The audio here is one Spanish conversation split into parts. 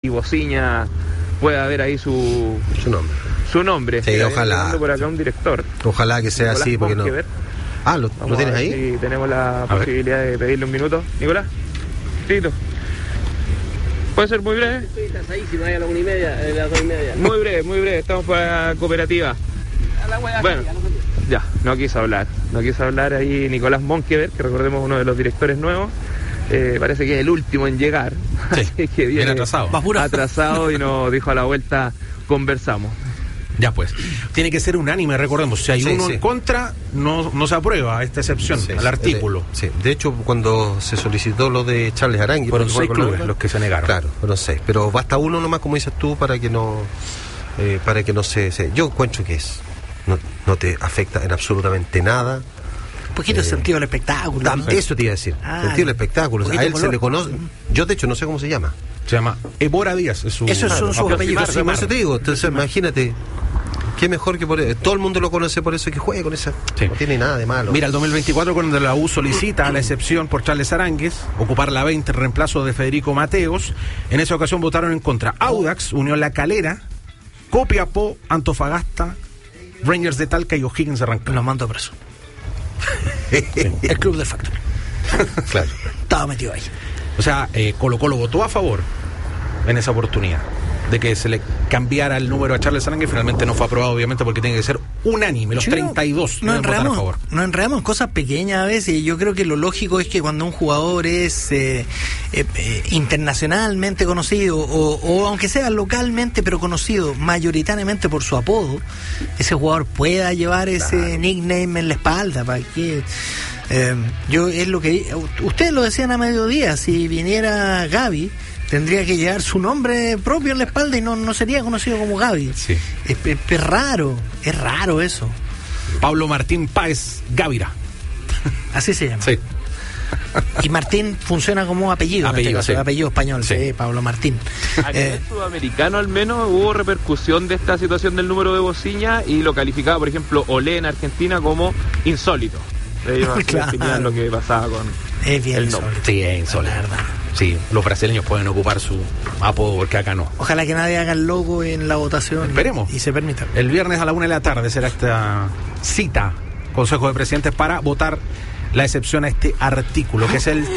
y Bociña pueda ver ahí su nombre. Sí, ojalá. Por acá un director. Ojalá que sea Nicolás así, porque Monkever. Ah, ¿lo tienes ahí? Sí, tenemos la posibilidad de pedirle un minuto. Nicolás, Tito. ¿Puede ser muy breve? Estoy cansadísimo, ahí a las 1:30, a las 2:30. Muy breve, estamos para cooperativa. Bueno, ya, no quiso hablar ahí Nicolás Monkever, que recordemos uno de los directores nuevos. Parece que es el último en llegar. Sí, que viene atrasado y nos dijo a la vuelta, conversamos. Ya pues, tiene que ser unánime, recordemos, si hay uno en contra, no se aprueba esta excepción al artículo. De hecho, cuando se solicitó lo de Charles Arangui, fueron 6 clubes los que se negaron. Claro, fueron 6, pero basta uno nomás, como dices tú, para que no se... Yo encuentro que no te afecta en absolutamente nada. Un poquito de sentido del espectáculo. Eso te iba a decir, sentido del espectáculo. A él se le conoce, yo de hecho no sé cómo se llama. Se llama Ebora Díaz. Esos son sus apellidos. Por eso te digo, entonces imagínate, qué mejor que por eso. Todo el mundo lo conoce por eso, que juegue con esa. No tiene nada de malo. Mira, el 2024, cuando la U solicita la excepción por Charles Aránguiz, ocupar la 20 en reemplazo de Federico Mateos, en esa ocasión votaron en contra Audax, Unión La Calera, Copiapó, Antofagasta, Rangers de Talca y O'Higgins de Rancagua. Los mando preso. El club del Factor. Claro. Estaba metido ahí. O sea, Colo-Colo votó a favor en esa oportunidad de que se le cambiara el número a Charles Aránguiz. Finalmente no fue aprobado, obviamente, porque tiene que ser unánime. Los 32 deben votar a favor. Nos enredamos en cosas pequeñas a veces, y yo creo que lo lógico es que cuando un jugador es internacionalmente conocido, o aunque sea localmente, pero conocido mayoritariamente por su apodo, ese jugador pueda llevar ese nickname en la espalda. ¿Para qué? Yo es lo que ustedes lo decían a mediodía, si viniera Gaby tendría que llevar su nombre propio en la espalda y no sería conocido como Gaby. Sí. Es raro eso. Pablo Martín Páez Gávira, así se llama. Sí. Y Martín funciona como apellido español. Sí, Pablo Martín. A nivel sudamericano al menos hubo repercusión de esta situación del número de Bociña, y lo calificaba, por ejemplo, Olé en Argentina como insólito. Ellos definían lo que pasaba con el nombre. Sí, es insólito, la verdad. Sí, los brasileños pueden ocupar su apodo, porque acá no. Ojalá que nadie haga el logo en la votación. Esperemos. Y se permita. El viernes a la 1:00 p.m. será esta cita, Consejo de Presidentes, para votar la excepción a este artículo, que es el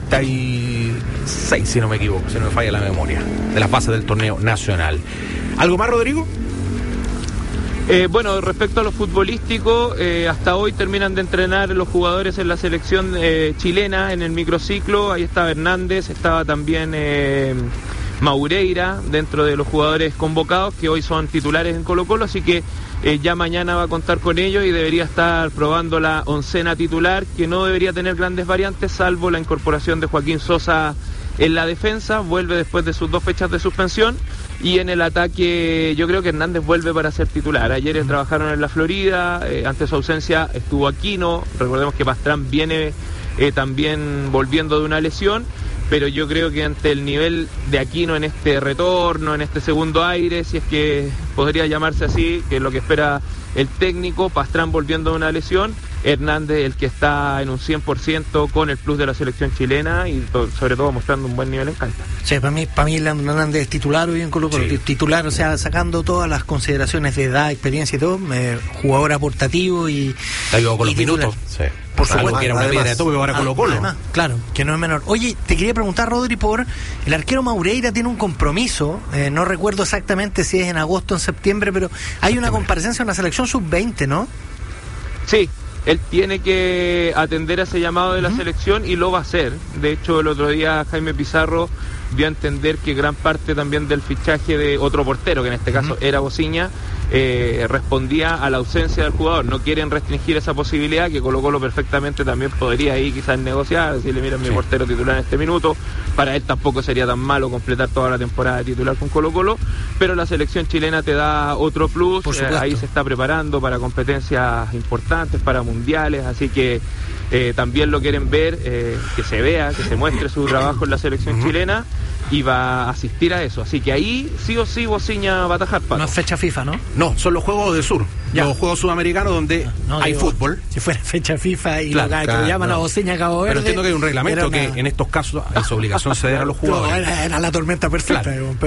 36, si no me equivoco, si no me falla la memoria, de las bases del torneo nacional. ¿Algo más, Rodrigo? Bueno, respecto a lo futbolístico, hasta hoy terminan de entrenar los jugadores en la selección chilena en el microciclo. Ahí estaba Hernández, estaba también Maureira dentro de los jugadores convocados, que hoy son titulares en Colo-Colo, así que ya mañana va a contar con ellos y debería estar probando la oncena titular, que no debería tener grandes variantes, salvo la incorporación de Joaquín Sosa en la defensa. Vuelve después de sus 2 fechas de suspensión, y en el ataque yo creo que Hernández vuelve para ser titular. Ayer trabajaron en la Florida, ante su ausencia estuvo Aquino. Recordemos que Pastrán viene también volviendo de una lesión, pero yo creo que ante el nivel de Aquino en este retorno, en este segundo aire, si es que podría llamarse así, que es lo que espera el técnico, Pastrán volviendo de una lesión, Hernández el que está en un 100% con el plus de la selección chilena, y sobre todo mostrando un buen nivel en cancha. Sí, para mí Hernández es titular hoy en Colo-Colo. Sí. Titular, o sea, sacando todas las consideraciones de edad, experiencia y todo, jugador aportativo y... ¿Te ayudó con los minutos? Sí. Por supuesto, que era una piedra de tope para Colo-Colo. Además, claro, que no es menor. Oye, te quería preguntar, Rodri, por el arquero Maureira. Tiene un compromiso, no recuerdo exactamente si es en agosto o en septiembre, pero hay una comparecencia en la selección sub-20, ¿no? Sí, él tiene que atender a ese llamado de la selección y lo va a hacer. De hecho, el otro día Jaime Pizarro dio a entender que gran parte también del fichaje de otro portero, que en este caso era Bociña, respondía a la ausencia del jugador. No quieren restringir esa posibilidad, que Colo-Colo perfectamente también podría ahí quizás negociar, decirle, mira, mi portero titular en este minuto. Para él tampoco sería tan malo completar toda la temporada de titular con Colo-Colo, pero la selección chilena te da otro plus. Ahí se está preparando para competencias importantes, para mundiales, así que también lo quieren ver, que se vea, que se muestre su trabajo en la selección chilena, y va a asistir a eso. Así que ahí sí o sí Bociña va a atajar, Paco. No es fecha FIFA, ¿no? No, son los Juegos del Sur, los Juegos Sudamericanos donde hay fútbol. Si fuera fecha FIFA y lo llaman a Bociña a Cabo Verde. Pero entiendo que hay un reglamento que en estos casos es obligación ceder a los jugadores. Era la tormenta perfecta, pero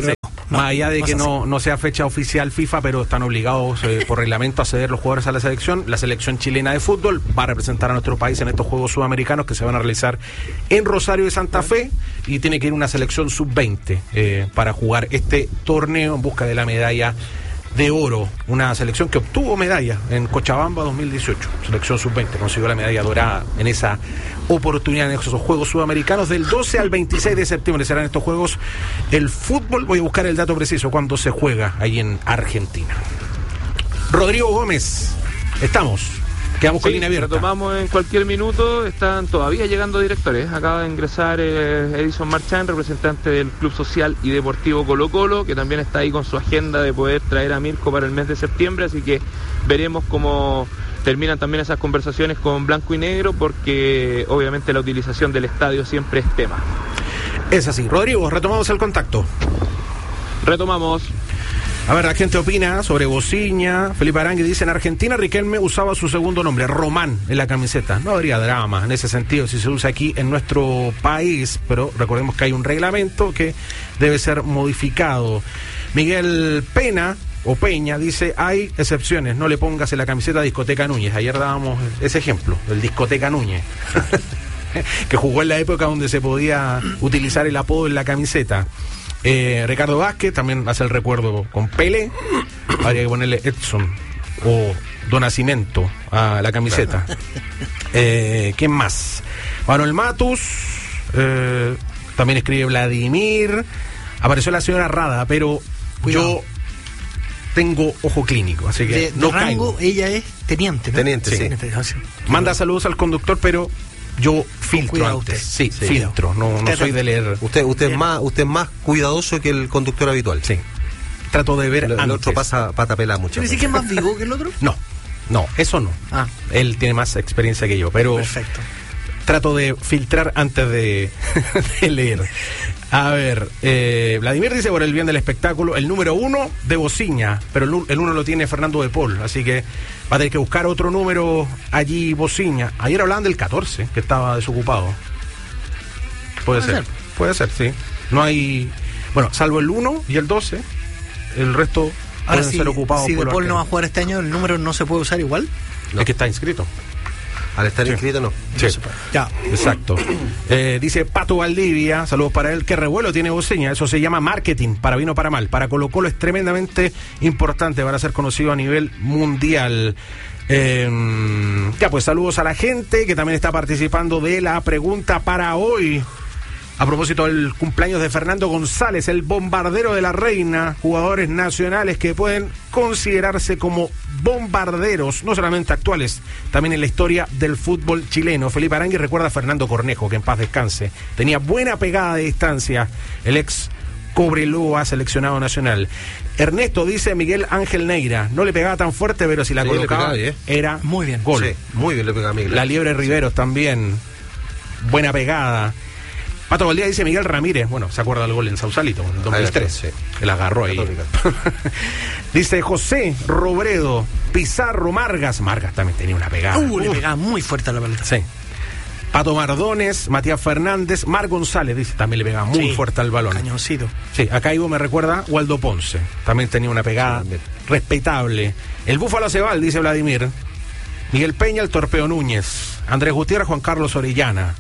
Más allá de que no sea fecha oficial FIFA, pero están obligados por reglamento a ceder los jugadores a la selección. La selección chilena de fútbol va a representar a nuestro país en estos Juegos Sudamericanos que se van a realizar en Rosario de Santa Fe, y tiene que ir una selección sub-20 para jugar este torneo en busca de la medalla de oro, una selección que obtuvo medalla en Cochabamba 2018, selección sub-20, consiguió la medalla dorada en esa oportunidad en esos Juegos Sudamericanos. Del 12 al 26 de septiembre serán estos Juegos. El fútbol, voy a buscar el dato preciso, cuando se juega ahí en Argentina. Rodrigo Gómez, quedamos con línea abierta. Retomamos en cualquier minuto. Están todavía llegando directores. Acaba de ingresar Edison Marchand, representante del Club Social y Deportivo Colo Colo, que también está ahí con su agenda de poder traer a Mirko para el mes de septiembre, así que veremos cómo terminan también esas conversaciones con Blanco y Negro, porque obviamente la utilización del estadio siempre es tema. Es así. Rodrigo, retomamos el contacto. Retomamos. A ver, la gente opina sobre Bociña. Felipe Arangui dice: en Argentina Riquelme usaba su segundo nombre, Román, en la camiseta. No habría drama en ese sentido si se usa aquí en nuestro país, pero recordemos que hay un reglamento que debe ser modificado. Miguel Pena o Peña dice: hay excepciones, no le pongas en la camiseta Discoteca Núñez. Ayer dábamos ese ejemplo, el Discoteca Núñez, que jugó en la época donde se podía utilizar el apodo en la camiseta. Ricardo Vázquez también hace el recuerdo con Pelé. Habría que ponerle Edson o Don Nacimiento a la camiseta. ¿Quién más? Manuel Matus, también escribe Vladimir. Apareció la señora Rada, pero cuidado, yo tengo ojo clínico, así que no rango, caigo. Ella es teniente, ¿no? Teniente, sí. Manda saludos al conductor, pero yo filtro antes. Sí, filtro, no soy de leer. Usted es más cuidadoso que el conductor habitual. Sí. Trato de ver antes. El otro pasa pata pelada mucho. ¿Quiere decir que es más vivo que el otro? No, eso no. Él tiene más experiencia que yo, pero perfecto. Trato de filtrar antes de leer. A ver, Vladimir dice: por el bien del espectáculo, el número 1 de Bociña, pero el 1 lo tiene Fernando de Paul, así que va a tener que buscar otro número allí Bociña. Ayer hablaban del 14, que estaba desocupado. Puede ser, sí. No hay, bueno, salvo el 1 y el 12, el resto pueden ser ocupados. Si de Paul no va a jugar este año, ¿el número no se puede usar igual? No. Es que está inscrito. Al estar inscrito, no. Sí. Ya, exacto. Dice Pato Valdivia, saludos para él: qué revuelo tiene Bociña, eso se llama marketing, para bien o para mal. Para Colo Colo es tremendamente importante para ser conocido a nivel mundial. Ya, pues saludos a la gente que también está participando de la pregunta para hoy. A propósito del cumpleaños de Fernando González, el bombardero de la reina, jugadores nacionales que pueden considerarse como bombarderos, no solamente actuales, también en la historia del fútbol chileno. Felipe Arangui recuerda a Fernando Cornejo, que en paz descanse. Tenía buena pegada de distancia, el ex Cobreloa seleccionado nacional. Ernesto dice: Miguel Ángel Neira, no le pegaba tan fuerte, pero si la colocaba era muy bien. Gol. Sí, muy bien le pegaba a Miguel. La Liebre Riveros también, buena pegada. Pato Valdía dice: Miguel Ramírez, bueno, se acuerda del gol en Sausalito en 2003, sí. Él agarró ahí. Dice José Robredo, Pizarro, Margas también tenía una pegada. Le pegaba muy fuerte a la pelota. Sí. Pato Mardones, Matías Fernández, Mar González dice, también le pegaba muy fuerte al balón. Cañoncito. Sí, acá Ivo me recuerda Waldo Ponce, también tenía una pegada respetable. El Búfalo Cebal, dice Vladimir. Miguel Peña, el Torpeo Núñez. Andrés Gutiérrez, Juan Carlos Orellana.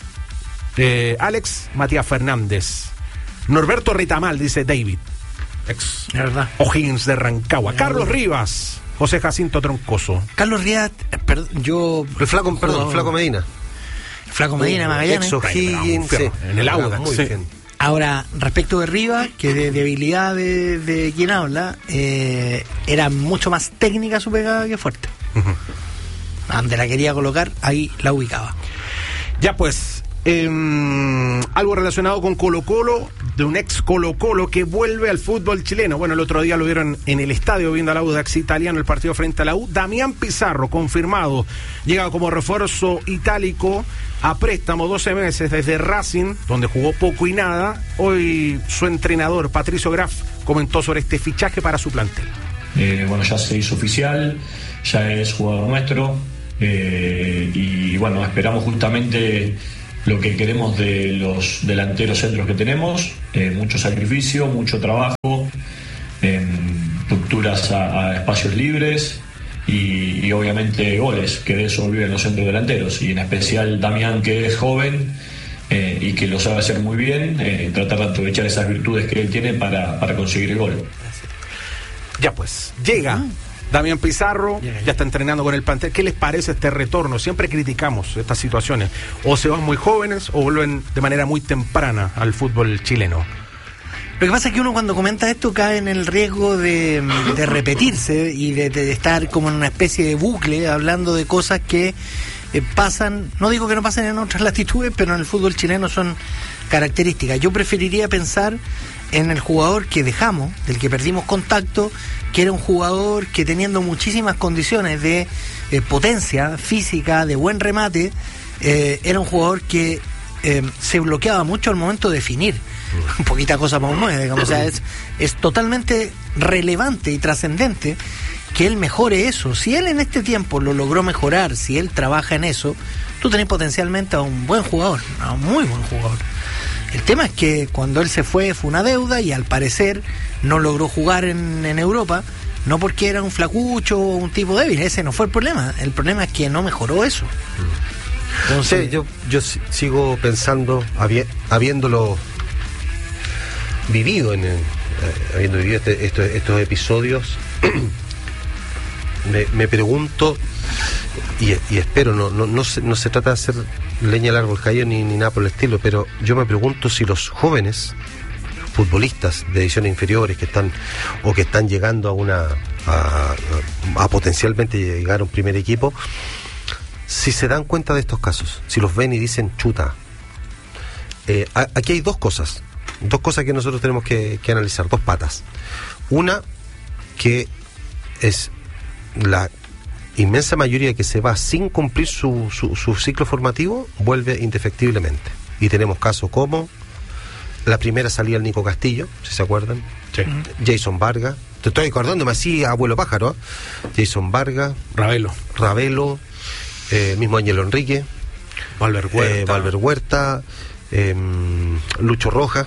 Alex Matías Fernández. Norberto Ritamal, dice David, ex O'Higgins de Rancagua. Carlos Rivas, José Jacinto Troncoso. Carlos Rivas, el Flaco Medina. Flaco Medina, Magallanes. Ex O'Higgins, en el Audax. Muy bien. Ahora, respecto de Rivas, que de debilidad de quien habla, era mucho más técnica su pegada que fuerte. Donde la quería colocar, ahí la ubicaba. Ya pues, algo relacionado con Colo Colo, de un ex Colo Colo que vuelve al fútbol chileno. Bueno, el otro día lo vieron en el estadio viendo al Audax italiano el partido frente a la U. Damián Pizarro, confirmado, llega como refuerzo itálico a préstamo 12 meses desde Racing, donde jugó poco y nada. Hoy su entrenador Patricio Graf comentó sobre este fichaje para su plantel. Bueno, ya se hizo oficial, ya es jugador nuestro, y bueno, esperamos justamente lo que queremos de los delanteros centros que tenemos, mucho sacrificio, mucho trabajo, aperturas a espacios libres y obviamente goles, que de eso viven los centros delanteros, y en especial Damián, que es joven y que lo sabe hacer muy bien, tratar de aprovechar esas virtudes que él tiene para conseguir el gol. Ya pues, llega Damián Pizarro, ya está entrenando con el plantel. ¿Qué les parece este retorno? Siempre criticamos estas situaciones. O se van muy jóvenes o vuelven de manera muy temprana al fútbol chileno. Lo que pasa es que uno cuando comenta esto cae en el riesgo de repetirse y de estar como en una especie de bucle hablando de cosas que pasan, no digo que no pasen en otras latitudes, pero en el fútbol chileno son características. Yo preferiría pensar en el jugador que dejamos, del que perdimos contacto, que era un jugador que, teniendo muchísimas condiciones de potencia física, de buen remate, era un jugador que se bloqueaba mucho al momento de definir. Poquita cosa para un 9, digamos. O sea, es totalmente relevante y trascendente que él mejore eso. Si él en este tiempo lo logró mejorar, si él trabaja en eso, tú tenés potencialmente a un buen jugador, a un muy buen jugador. El tema es que cuando él se fue una deuda y al parecer no logró jugar en Europa, no porque era un flacucho o un tipo débil, ese no fue el problema es que no mejoró eso. Entonces, yo sigo pensando, habiéndolo vivido estos episodios, me pregunto y espero, no se trata de hacer leña al árbol caído ni nada por el estilo, pero yo me pregunto si los jóvenes futbolistas de divisiones inferiores que están llegando a potencialmente llegar a un primer equipo, si se dan cuenta de estos casos, si los ven y dicen chuta, aquí hay dos cosas que nosotros tenemos que analizar, dos patas. Una, que es la inmensa mayoría que se va sin cumplir su ciclo formativo, vuelve indefectiblemente. Y tenemos casos como la primera salida del Nico Castillo, si se acuerdan. Sí. Jason Vargas, te estoy acordándome así, abuelo pájaro, Jason Vargas, Ravelo, mismo Ángelo Enrique, Valver Huerta, Lucho Rojas,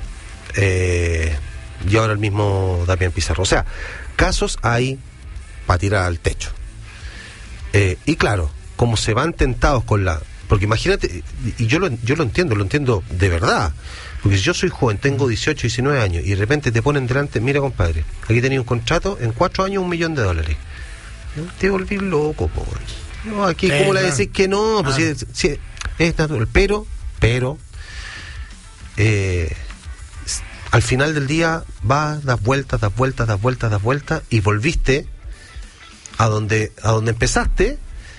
y ahora el mismo Damián Pizarro. O sea, casos hay para tirar al techo. Y claro, como se van tentados porque imagínate, y yo lo entiendo de verdad, porque si yo soy joven, tengo 18, 19 años, y de repente te ponen delante, mira compadre, aquí tenía un contrato, en 4 años $1 millón. Te volví loco, pobre. No, aquí, ¿cómo le decís que no? Pues si es natural, pero al final del día vas, das vueltas, y volviste a donde empezaste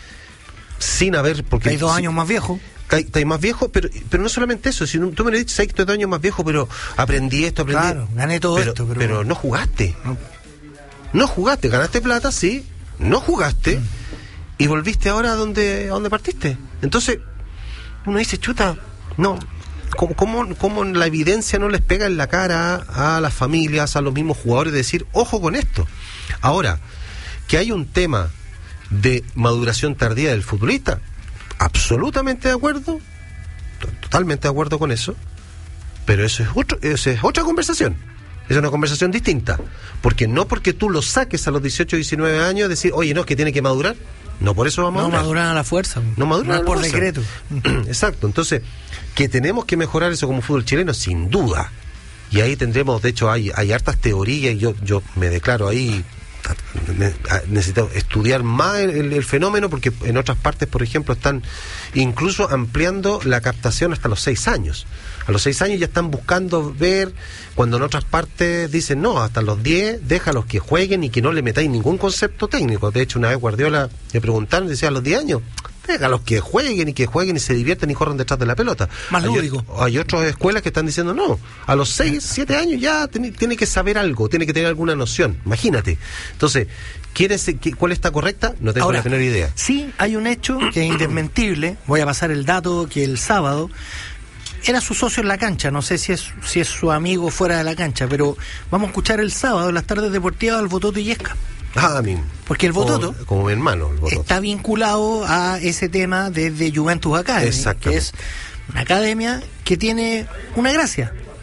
sin haber, porque hay 2 años más viejo. Estás más viejo, pero no solamente eso, sino tú me dices, que estoy 2 años más viejo, pero aprendí esto, Claro, gané todo esto, pero no jugaste. No jugaste, ganaste plata, sí, no jugaste y volviste ahora a donde partiste. Entonces, uno dice, chuta, no, ¿cómo la evidencia no les pega en la cara a las familias, a los mismos jugadores, de decir, ojo con esto? Ahora, que hay un tema de maduración tardía del futbolista, absolutamente de acuerdo, totalmente de acuerdo con eso, pero eso es otra conversación, es una conversación distinta, porque no porque tú lo saques a los 18, 19 años, decir, oye, no, es que tiene que madurar, no por eso va a madurar. No maduran a la fuerza. No maduran a la por fuerza. decreto. Exacto, entonces, que tenemos que mejorar eso como fútbol chileno, sin duda, y ahí tendremos, de hecho, hay hartas teorías, y yo me declaro ahí, necesito estudiar más el fenómeno, porque en otras partes, por ejemplo, están incluso ampliando la captación hasta los 6 años. A los 6 años ya están buscando ver, cuando en otras partes dicen no, hasta los 10 déjalos que jueguen y que no le metáis ningún concepto técnico. De hecho, una vez Guardiola le preguntaron, decía, a los 10 años déjalos que jueguen y se diviertan y corran detrás de la pelota. Más lúdico. Hay otras escuelas que están diciendo no, a los 6, 7 años ya tiene que saber algo, tiene que tener alguna noción, imagínate. Entonces, ¿cuál está correcta? No tengo la menor idea. Sí, hay un hecho que es indesmentible. Voy a pasar el dato, que el sábado era su socio en la cancha, no sé si es su amigo fuera de la cancha, pero vamos a escuchar el sábado en las tardes deportivas al Bototo Illesca. Porque el Bototo, como mi hermano, el Bototo está vinculado a ese tema desde Juventus Academy, que es una academia que tiene una gracia.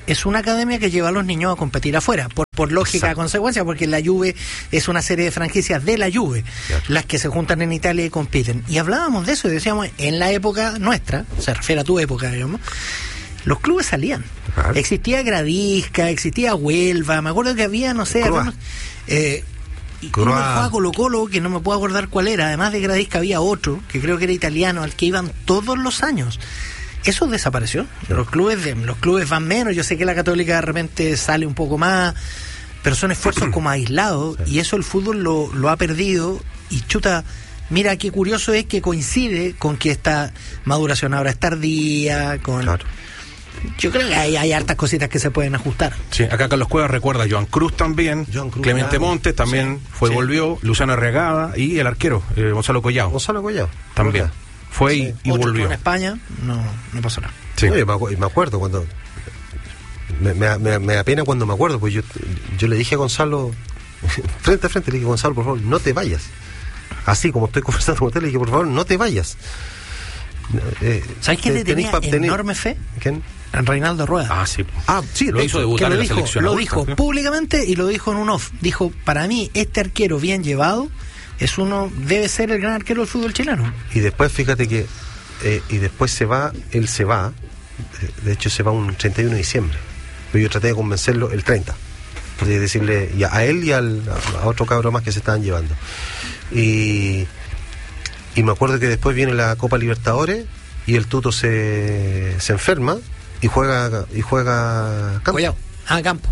es una academia que lleva a los niños a competir afuera, por lógica de consecuencia, porque la Juve es una serie de franquicias de la Juve, las que se juntan en Italia y compiten. Y hablábamos de eso y decíamos, en la época nuestra, se refiere a tu época, digamos, los clubes salían. Claro. Existía Gradisca, existía Huelva, me acuerdo que había, no sé, y uno jugaba Colo-Colo, que no me puedo acordar cuál era. Además de Gradisca había otro, que creo que era italiano, al que iban todos los años. Eso desapareció. Los clubes van menos. Yo sé que la Católica de repente sale un poco más, pero son esfuerzos como aislados, y eso el fútbol lo ha perdido. Y chuta, mira qué curioso es que coincide con que esta maduración ahora es tardía, con... Claro. Yo creo que hay hartas cositas que se pueden ajustar. Sí, acá Carlos Cuevas recuerda a Joan Cruz también, Clemente Montes también volvió, Luciano Arregada y el arquero, Gonzalo Collao. También. Fue y volvió. En España no pasó nada. Sí. No, y me acuerdo cuando... Me da pena cuando me acuerdo, pues yo le dije a Gonzalo, frente a frente, le dije, Gonzalo, por favor, no te vayas. Así como estoy conversando con usted, le dije, por favor, no te vayas. ¿Sabes quién le tenía enorme fe? ¿Quién? Reinaldo Rueda. Sí, lo hizo debutar en la selección. Lo dijo públicamente y lo dijo en un off. Dijo, para mí, este arquero bien llevado debe ser el gran arquero del fútbol chileno. Y después, fíjate que después él se va, de hecho se va un 31 de diciembre. Pero yo traté de convencerlo el 30. De decirle a él y a otro cabro más que se estaban llevando. Y me acuerdo que después viene la Copa Libertadores y el Tuto se enferma y juega Campo. Campo.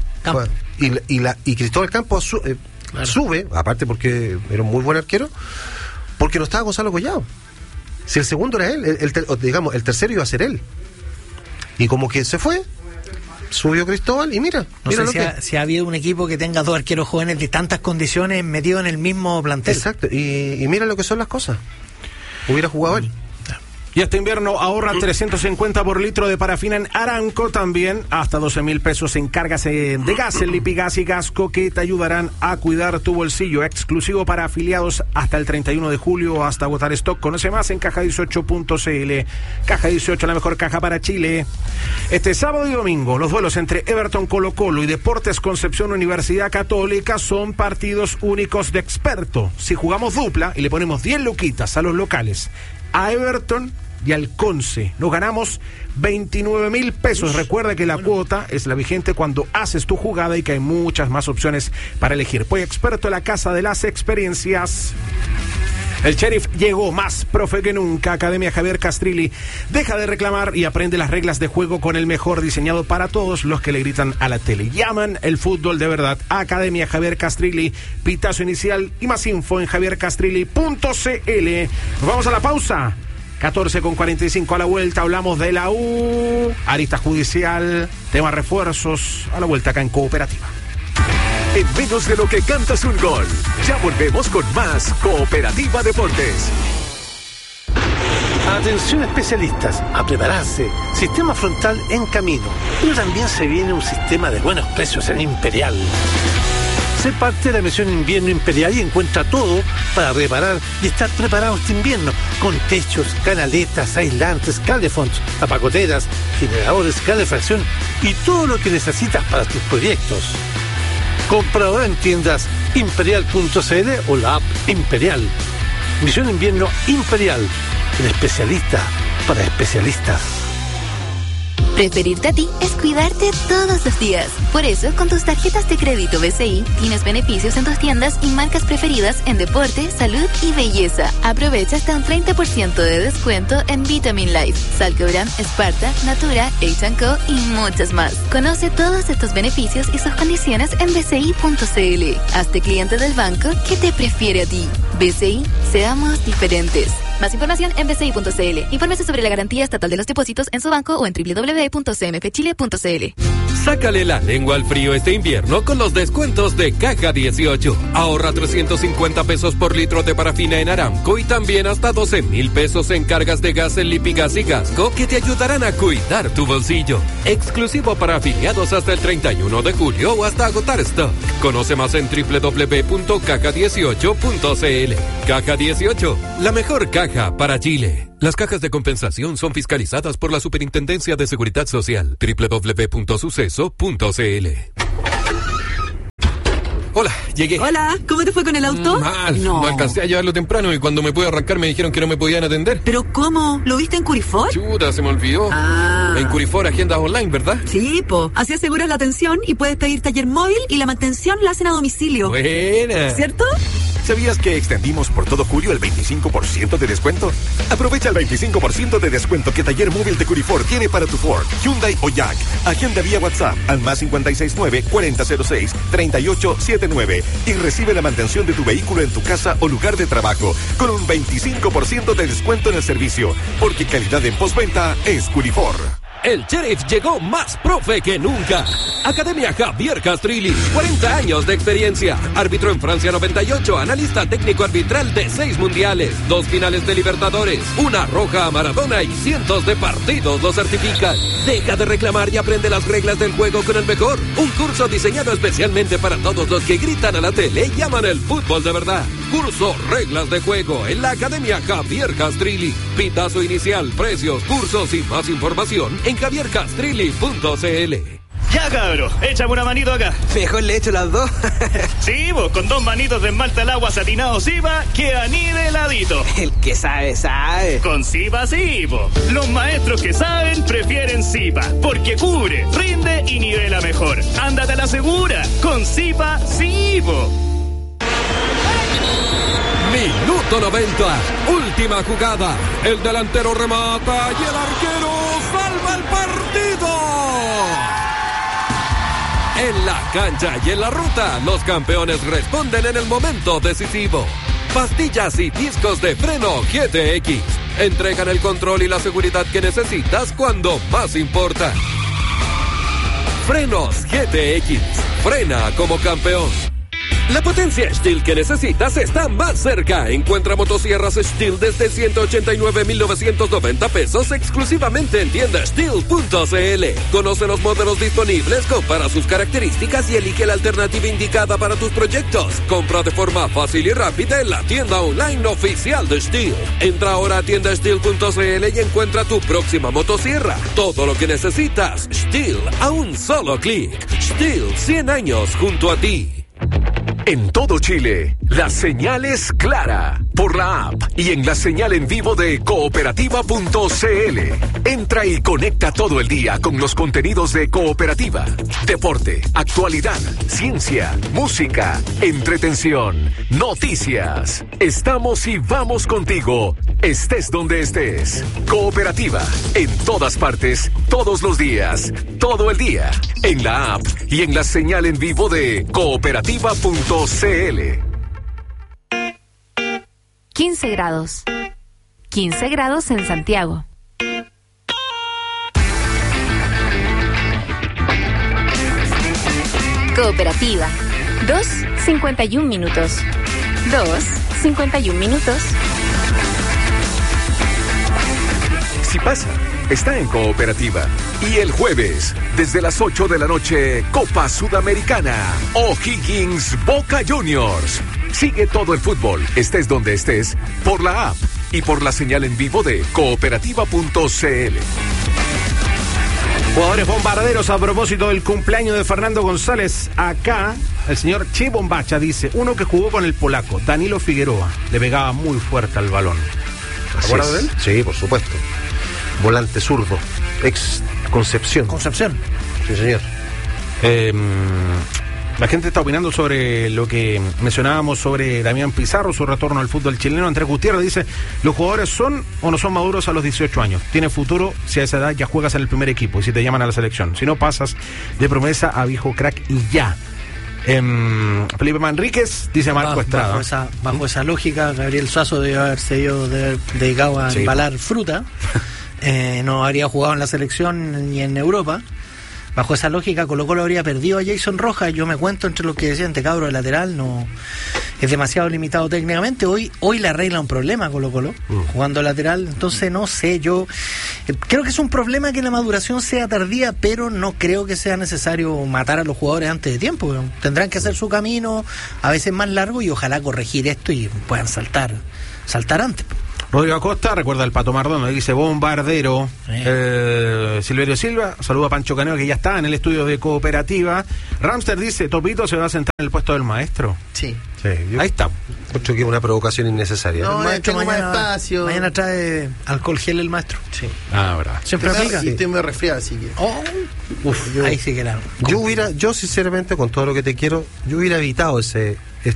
Y Cristóbal Campos sube, aparte porque era un muy buen arquero, porque no estaba Gonzalo Collao. Si el segundo era él, el tercero iba a ser él. Y como que se fue, subió Cristóbal y mira si ha habido un equipo que tenga dos arqueros jóvenes de tantas condiciones metidos en el mismo plantel. Exacto, y mira lo que son las cosas. Hubiera jugado él. Y este invierno ahorra 350 por litro de parafina en Aramco, también hasta 12,000 pesos en cargas de gas en Lipigas y Gasco, que te ayudarán a cuidar tu bolsillo. Exclusivo para afiliados hasta el 31 de julio, hasta agotar stock. Conoce más en caja18.cl. Caja 18, la mejor caja para Chile. Este sábado y domingo, los duelos entre Everton Colo-Colo y Deportes Concepción Universidad Católica son partidos únicos de experto. Si jugamos dupla y le ponemos 10 luquitas a los locales, a Everton y al Conce, nos ganamos 29,000 pesos. Recuerda que la cuota es la vigente cuando haces tu jugada y que hay muchas más opciones para elegir. Pues Experto, la casa de las experiencias. El Sheriff llegó más profe que nunca. Academia Javier Castrilli. Deja de reclamar y aprende las reglas de juego con el mejor diseñado para todos los que le gritan a la tele. Llaman el fútbol de verdad. Academia Javier Castrilli. Pitazo inicial y más info en javiercastrilli.cl. Nos vamos a la pausa. 14:45 a la vuelta. Hablamos de la U, arista judicial, tema refuerzos. A la vuelta acá en Cooperativa. En menos de lo que cantas un gol. Ya volvemos con más Cooperativa Deportes. Atención especialistas, a prepararse. Sistema frontal en camino. Pero también se viene un sistema de buenos precios en Imperial. Sé parte de la misión Invierno Imperial y encuentra todo para reparar y estar preparado este invierno, con techos, canaletas, aislantes, calefonds, tapacoteras, generadores, calefacción y todo lo que necesitas para tus proyectos. Comprador en tiendas imperial.cl o la app Imperial. Misión Invierno Imperial, el especialista para especialistas. Preferirte a ti es cuidarte todos los días. Por eso, con tus tarjetas de crédito BCI, tienes beneficios en tus tiendas y marcas preferidas en deporte, salud y belleza. Aprovecha hasta un 30% de descuento en Vitamin Life, Salcobrand, Sparta, Natura, H&Co y muchas más. Conoce todos estos beneficios y sus condiciones en bci.cl. Hazte cliente del banco que te prefiere a ti. BCI, seamos diferentes. Más información en bci.cl. Infórmese sobre la garantía estatal de los depósitos en su banco o en www.cmfchile.cl. Sácale la lengua al frío este invierno con los descuentos de Caja 18. Ahorra 350 pesos por litro de parafina en Aramco y también hasta 12,000 pesos en cargas de gas en Lipigas y Gasco, que te ayudarán a cuidar tu bolsillo. Exclusivo para afiliados hasta el 31 de julio o hasta agotar stock. Conoce más en www.caja18.cl. Caja 18, la mejor caja para Chile. Las cajas de compensación son fiscalizadas por la Superintendencia de Seguridad Social. www.suceso.cl. Hola, llegué. Hola, ¿cómo te fue con el auto? Mal, no alcancé a llevarlo temprano y cuando me pude arrancar me dijeron que no me podían atender. ¿Pero cómo? ¿Lo viste en Curifor? Chuta, se me olvidó. En Curifor agendas online, ¿verdad? Sí, po. Así aseguras la atención y puedes pedir taller móvil y la mantención la hacen a domicilio. Buena. ¿Cierto? ¿Sabías que extendimos por todo julio el 25% de descuento? Aprovecha el 25% de descuento que Taller Móvil de Curifor tiene para tu Ford, Hyundai o Jack. Agenda vía WhatsApp al más 569-4006-3879 y recibe la mantención de tu vehículo en tu casa o lugar de trabajo con un 25% de descuento en el servicio, porque calidad en postventa es Curifor. El Sheriff llegó más profe que nunca. Academia Javier Castrilli, 40 años de experiencia. Árbitro en Francia 98, analista técnico arbitral de 6 mundiales, 2 finales de Libertadores, una roja a Maradona y cientos de partidos lo certifican. Deja de reclamar y aprende las reglas del juego con el mejor. Un curso diseñado especialmente para todos los que gritan a la tele y aman el fútbol de verdad. Curso Reglas de Juego en la Academia Javier Castrilli. Pitazo inicial, precios, cursos y más información en javiercastrilli.cl. Ya, cabro, échame una manito acá. Mejor le echo las dos. Sí, vos, con 2 manitos de esmalta al agua satinado Sipa, queda niveladito. El que sabe, sabe. Con Sipa sí, vos. Los maestros que saben prefieren Sipa, porque cubre, rinde y nivela mejor. Ándate a la segura, con Sipa sí, vos. Minuto 90, última jugada. El delantero remata y el arquero salva el partido. En la cancha y en la ruta, los campeones responden en el momento decisivo. Pastillas y discos de freno GTX entregan el control y la seguridad que necesitas cuando más importa. Frenos GTX, frena como campeón. La potencia Stihl que necesitas está más cerca. Encuentra motosierras Stihl desde 189,990 pesos exclusivamente en tienda Stihl.cl. Conoce los modelos disponibles, compara sus características y elige la alternativa indicada para tus proyectos. Compra de forma fácil y rápida en la tienda online oficial de Stihl. Entra ahora a tienda Stihl.cl y encuentra tu próxima motosierra. Todo lo que necesitas, Stihl a un solo clic. Stihl, 100 años junto a ti. En todo Chile, la señal es clara por la app y en la señal en vivo de cooperativa.cl. Entra y conecta todo el día con los contenidos de Cooperativa. Deporte, actualidad, ciencia, música, entretención, noticias. Estamos y vamos contigo, estés donde estés. Cooperativa, en todas partes, todos los días, todo el día. En la app y en la señal en vivo de cooperativa.cl. 15 grados. 15 grados en Santiago. Cooperativa. 2:51 minutos. 2:51 minutos. Si pasa, está en Cooperativa. Y el jueves, desde las 8 de la noche, Copa Sudamericana. O'Higgins Boca Juniors. Sigue todo el fútbol, estés donde estés, por la app y por la señal en vivo de cooperativa.cl. Jugadores bombarderos a propósito del cumpleaños de Fernando González. Acá, el señor Che Bombacha dice, uno que jugó con el polaco, Danilo Figueroa, le pegaba muy fuerte al balón. ¿Te acuerdas de él? Sí, por supuesto. Volante zurdo, ex Concepción. Concepción. Sí, señor. La gente está opinando sobre lo que mencionábamos sobre Damián Pizarro, su retorno al fútbol chileno. Andrés Gutiérrez dice, los jugadores son o no son maduros a los 18 años. Tiene futuro si a esa edad ya juegas en el primer equipo y si te llaman a la selección. Si no, pasas de promesa a viejo crack y ya. Felipe Manríquez dice Marco Estrada. Bajo esa lógica, Gabriel Suazo debe haberse ido dedicado a embalar fruta. No habría jugado en la selección ni en Europa. Bajo esa lógica, Colo-Colo habría perdido a Jason Rojas. Yo me cuento entre los que decían, cabro de lateral, no es demasiado limitado técnicamente. Hoy le arregla un problema a Colo-Colo, jugando lateral. Entonces, no sé, yo creo que es un problema que la maduración sea tardía, pero no creo que sea necesario matar a los jugadores antes de tiempo. Tendrán que hacer su camino, a veces más largo, y ojalá corregir esto y puedan saltar antes. Rodrigo Acosta, recuerda el Pato Mardono, dice bombardero. Silverio Silva, saluda a Pancho Caneo, que ya está en el estudio de Cooperativa. Ramster dice, Topito se va a sentar en el puesto del maestro. Sí. Ahí está. Otro que es una provocación innecesaria. No, El maestro tengo más mañana- espacio. Mañana trae alcohol gel el maestro. Sí. Verdad. Siempre aplica. Y estoy muy resfriado, así que. Ahí sí que era. Yo sinceramente, con todo lo que te quiero, yo hubiera evitado esta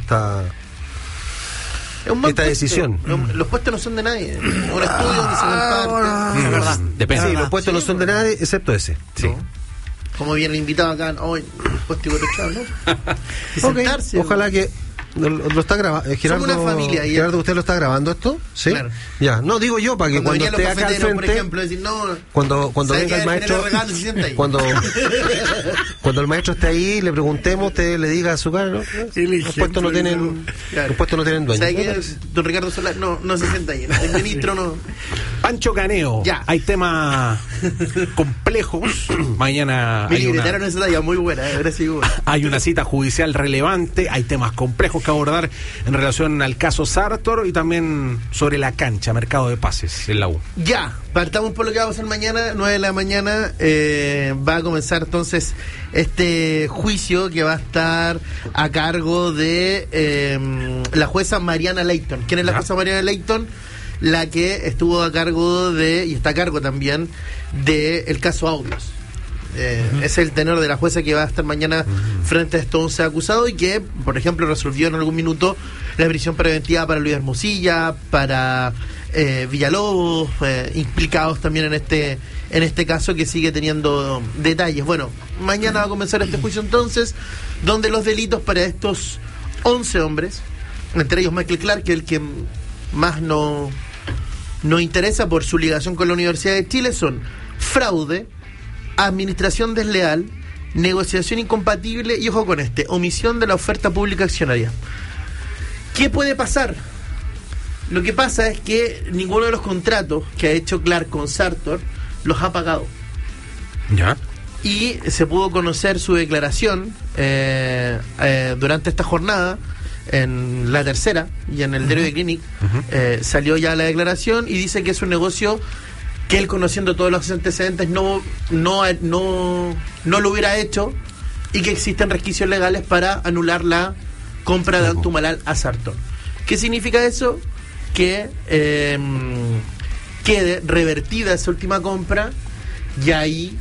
Es un mal puesto. decisión. Los puestos no son de nadie. Un estudio donde se comparte. Es verdad. Depende. Sí, los puestos no son de nadie, excepto ese. Sí. Como viene el invitado acá, hoy, puesto y echado, ¿no? Y Ok, sentarse. ojalá que lo está grabando. Gerardo, Somos una familia. Y Gerardo, ¿usted lo está grabando esto? Sí. Claro. Ya, no, digo yo, para que cuando venían los esté acá al cafeteros, por frente, ejemplo, decir, no, cuando ¿sabe venga qué? el maestro, Genera regalo y se sienta ahí. cuando el maestro esté ahí, le preguntemos, usted le diga a su cara, ¿no? Los puestos no tienen, Claro. los puestos no tienen dueño. ¿Sabe qué? Don Ricardo Solar no se sienta ahí. El ministro no. Pancho Caneo, Ya. hay temas complejos. Mañana Me hay una, gritaron esa talla muy buena, ahora sí, buena. hay una cita judicial relevante, hay temas complejos que abordar en relación al caso Sartor y también sobre la cancha, mercado de pases en la U. Ya, partamos por lo que va a pasar mañana, 9 de la mañana, va a comenzar entonces este juicio que va a estar a cargo de la jueza Mariana Leighton. ¿Quién es la jueza Mariana Leighton? La que estuvo a cargo de, y está a cargo también, de el caso Audios. Es el tenor de la jueza que va a estar mañana frente a estos 11 acusados y que, por ejemplo, resolvió en algún minuto la prisión preventiva para Luis Hermosilla, para Villalobos, implicados también en este caso que sigue teniendo detalles. Bueno, mañana va a comenzar este juicio entonces, donde los delitos para estos 11 hombres, entre ellos Michael Clark, que es el que más nos interesa por su ligación con la Universidad de Chile, son fraude, administración desleal, negociación incompatible y, ojo con este, omisión de la oferta pública accionaria. ¿Qué puede pasar? Lo que pasa es que ninguno de los contratos que ha hecho Clark con Sartor los ha pagado. ¿Ya? Y se pudo conocer su declaración durante esta jornada, en la tercera y en el diario de Clinic. Salió ya la declaración y dice que es un negocio que él, conociendo todos los antecedentes, no lo hubiera hecho y que existen resquicios legales para anular la compra de Antumalal a Sartor. ¿Qué significa eso? Que quede revertida esa última compra y ahí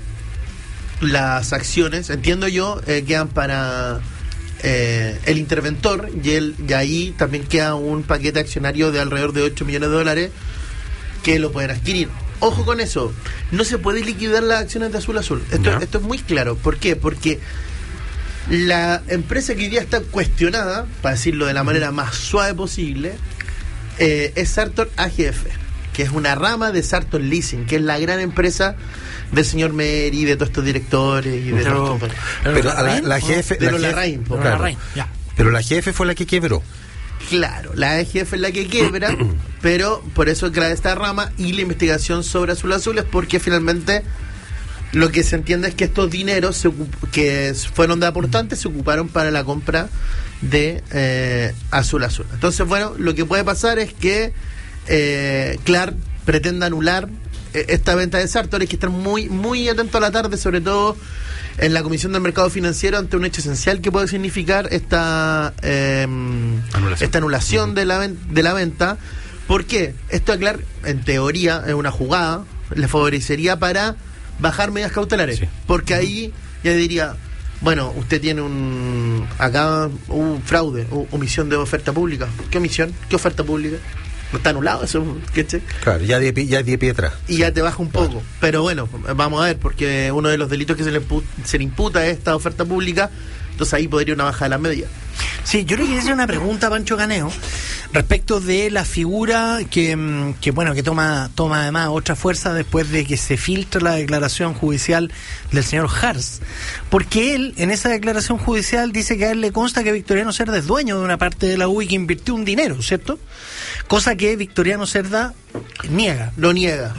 las acciones, entiendo yo, quedan para el interventor y ahí también queda un paquete accionario de alrededor de $8 millones que lo pueden adquirir. Ojo con eso, no se puede liquidar las acciones de Azul Azul. Esto es muy claro. ¿Por qué? Porque la empresa que hoy día está cuestionada, para decirlo de la manera más suave posible, es Sartor AGF, que es una rama de Sartor Leasing, que es la gran empresa del señor Meri, de todos estos directores y de todos estos... Pero la jefe... De los Larraín, po. Claro. Pero la jefe fue la que quebró. Claro, la AGF es la que quiebra, pero por eso crea esta rama y la investigación sobre Azul Azul es porque finalmente lo que se entiende es que estos dineros que fueron de aportantes se ocuparon para la compra de Azul Azul. Entonces, bueno, lo que puede pasar es que Clark pretenda anular esta venta de Sartor. Hay que estar muy, muy atento a la tarde, sobre todo en la Comisión del Mercado Financiero, ante un hecho esencial que puede significar esta anulación de la venta. ¿Por qué? Esto a Clark, en teoría, es una jugada, le favorecería para bajar medidas cautelares, porque ahí ya diría, bueno, usted tiene un fraude, omisión de oferta pública. ¿Qué omisión? ¿Qué oferta pública? No está anulado eso, ¿qué? Claro, ya 10 pies atrás. Y ya te baja un poco. Claro. Pero bueno, vamos a ver, porque uno de los delitos que se le imputa es esta oferta pública, entonces ahí podría una baja de las medidas. Sí, yo le quería hacer una pregunta a Pancho Caneo respecto de la figura que toma además otra fuerza después de que se filtra la declaración judicial del señor Hars, porque él en esa declaración judicial dice que a él le consta que Victoriano Cerda es dueño de una parte de la U y que invirtió un dinero, ¿cierto? Cosa que Victoriano Cerda Lo niega.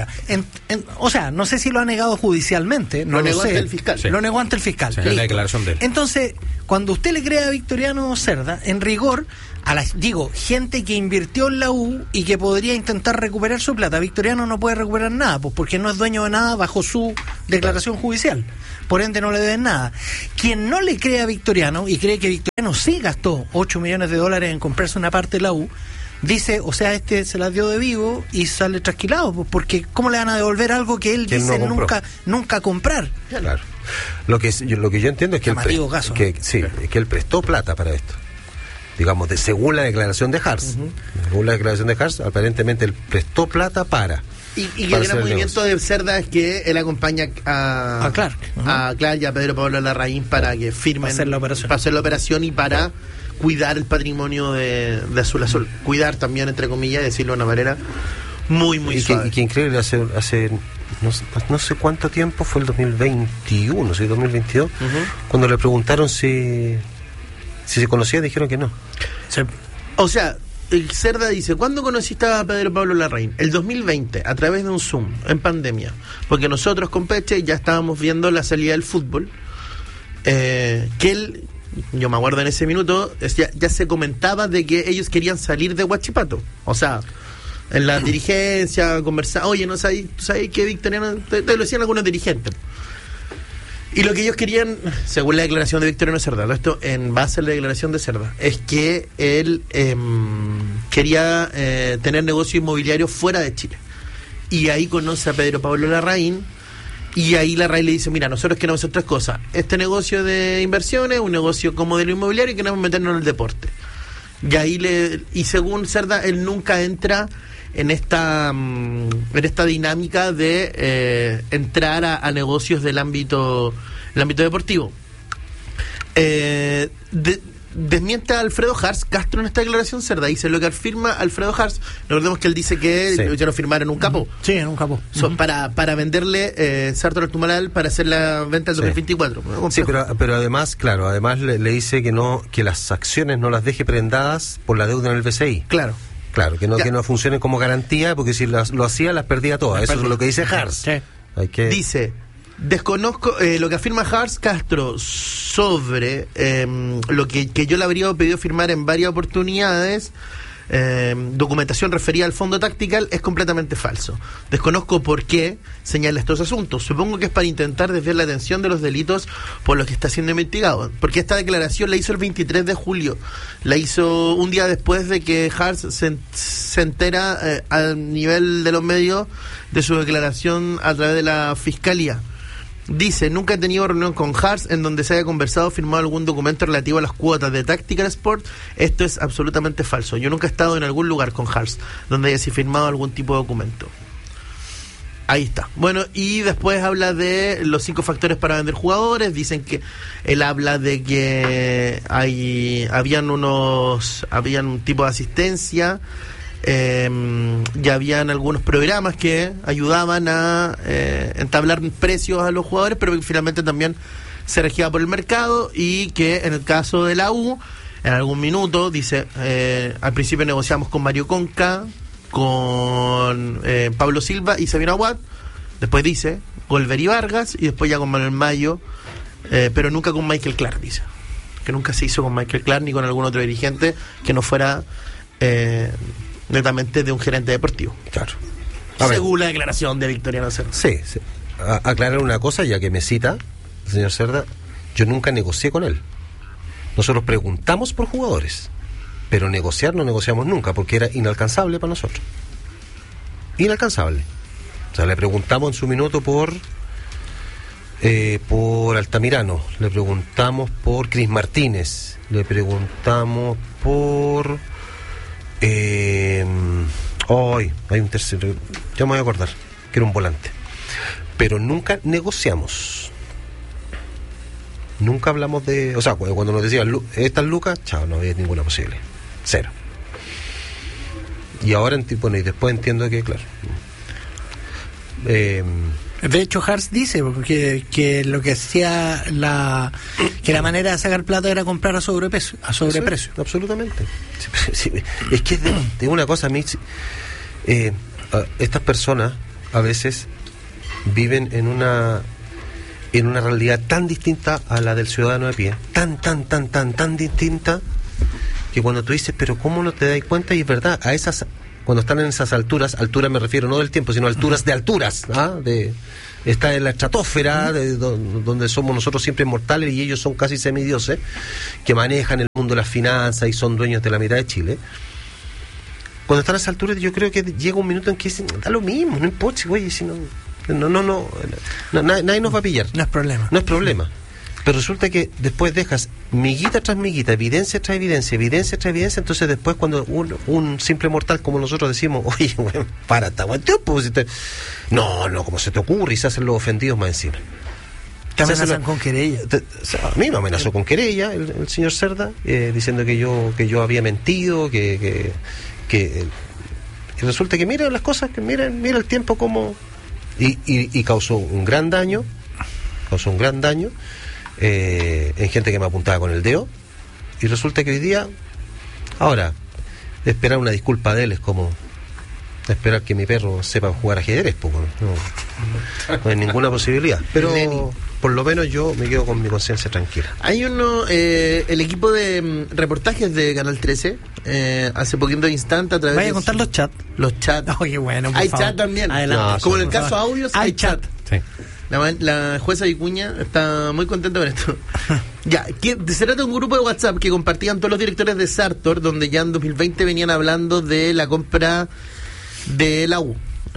O sea, no sé si lo ha negado judicialmente. No lo negó sé. ante el fiscal. Sí. Lo negó ante el fiscal. Sí, la declaración de él. Entonces, cuando usted le cree a Victoriano Cerda, en rigor, gente que invirtió en la U y que podría intentar recuperar su plata, Victoriano no puede recuperar nada, pues porque no es dueño de nada bajo su declaración judicial. Por ende no le deben nada. Quien no le cree a Victoriano y cree que Victoriano sí gastó $8 millones en comprarse una parte de la U, dice, o sea, se las dio de vivo y sale trasquilado, pues, porque ¿cómo le van a devolver algo que él dice no nunca comprar? Claro. Lo que yo entiendo es que él prestó plata para esto. Digamos, según la declaración de Hars. Según la declaración de Hars, aparentemente él prestó plata para... Y que el gran movimiento de Cerda es que él acompaña a Clark. A Clark y a Pedro Pablo Larraín para que firmen... Para hacer la operación y para cuidar el patrimonio de Azul Azul. Cuidar también, entre comillas, decirlo de una manera muy suave. Y que increíble, hace no sé cuánto tiempo, fue el 2021, 2022, cuando le preguntaron si se conocía, dijeron que no. Sí. O sea, el Cerda dice, ¿cuándo conociste a Pedro Pablo Larraín? El 2020, a través de un Zoom, en pandemia. Porque nosotros con Peche ya estábamos viendo la salida del fútbol. Que él, yo me acuerdo en ese minuto, ya se comentaba de que ellos querían salir de Huachipato. O sea, en la dirigencia, conversar, oye, ¿no sabes que Victoriano? Te lo decían algunos dirigentes. Y lo que ellos querían, según la declaración de Victoriano Cerda, esto en base a la declaración de Cerda, es que él quería tener negocio inmobiliario fuera de Chile. Y ahí conoce a Pedro Pablo Larraín, y ahí Larraín le dice, mira, nosotros queremos hacer tres cosas. Este negocio de inversiones, un negocio como de lo inmobiliario, y queremos meternos en el deporte. Y ahí y según Cerda, él nunca entra en esta dinámica de entrar a negocios del ámbito deportivo. Desmiente a Alfredo Hars Castro en esta declaración. Cerda dice lo que afirma Alfredo Hars. Recordemos que él dice que ya lo firmaron en un capó. Sí, en un capó. Para venderle Sartor Altumalal para hacer la venta del 2024. Sí, pero además, claro, le dice que las acciones no las deje prendadas por la deuda en el BCI. Claro, que no funcionen como garantía, porque si lo hacía las perdía todas. Eso es lo que dice Hars. Sí. Dice, desconozco lo que afirma Hars Castro sobre lo que yo le habría pedido firmar en varias oportunidades. Documentación referida al fondo tactical es completamente falso. Desconozco por qué señala estos asuntos. Supongo que es para intentar desviar la atención de los delitos por los que está siendo investigado, porque esta declaración la hizo el 23 de julio, la hizo un día después de que Hars se entera al nivel de los medios de su declaración a través de la fiscalía. Dice, nunca he tenido reunión con Hars en donde se haya conversado o firmado algún documento relativo a las cuotas de Tactical Sport. Esto es absolutamente falso. Yo nunca he estado en algún lugar con Hars donde haya firmado algún tipo de documento. Ahí está. Bueno, y después habla de los 5 factores para vender jugadores. Dicen que él habla de que habían un tipo de asistencia. Ya habían algunos programas que ayudaban a entablar precios a los jugadores, pero que finalmente también se regía por el mercado, y que en el caso de la U, en algún minuto, dice, al principio negociamos con Mario Conca, con Pablo Silva y Sabino Aguad, después dice Golver y Vargas, y después ya con Manuel Mayo, pero nunca con Michael Clark, dice que nunca se hizo con Michael Clark ni con algún otro dirigente que no fuera netamente de un gerente deportivo. Claro. Según la declaración de Victoriano Cerda. Sí. Aclarar una cosa, ya que me cita el señor Cerda, yo nunca negocié con él. Nosotros preguntamos por jugadores, pero negociar no negociamos nunca, porque era inalcanzable para nosotros. Inalcanzable. O sea, le preguntamos en su minuto por Altamirano, le preguntamos por Cris Martínez, le preguntamos por hoy hay un tercero, ya me voy a acordar, que era un volante, pero nunca negociamos, nunca hablamos de, o sea, cuando nos decían estas lucas, chao, no había ninguna posible, cero. Y ahora y después entiendo que, claro, de hecho, Hars dice que lo que hacía que la manera de sacar plata era comprar a sobreprecio. Absolutamente. Sí, es que es una cosa, a mí estas personas a veces viven en una realidad tan distinta a la del ciudadano de pie, tan distinta, que cuando tú dices, pero ¿cómo no te das cuenta? Y es verdad, cuando están en esas alturas me refiero no del tiempo, sino alturas de alturas, está en la estratosfera, donde somos nosotros siempre mortales y ellos son casi semidioses, que manejan el mundo de las finanzas y son dueños de la mitad de Chile. Cuando están a esas alturas, yo creo que llega un minuto en que dicen, da lo mismo, no importa, güey, si nadie nos va a pillar. No es problema. Pero resulta que después dejas miguita tras miguita, evidencia tras evidencia, entonces después cuando un simple mortal como nosotros decimos, oye, güey, párate, no, como se te ocurre, y se hacen los ofendidos más encima. Te amenazan con querella. A mí me amenazó con querella el señor Cerda, diciendo que yo había mentido, que resulta que mira las cosas, que mira el tiempo como y causó un gran daño en gente que me apuntaba con el dedo, y resulta que hoy día, ahora, esperar una disculpa de él es como esperar que mi perro sepa jugar ajedrez, no hay ninguna posibilidad, pero por lo menos yo me quedo con mi conciencia tranquila. Hay el equipo de reportajes de Canal 13 hace poquito instante a través vaya a contar los chats. Oye, bueno, hay favor. chat también, adelante. Como en el caso audios hay chat. Sí. La jueza Vicuña está muy contenta con esto. Ya, se trata de un grupo de WhatsApp que compartían todos los directores de Sartor, donde ya en 2020 venían hablando de la compra de la U.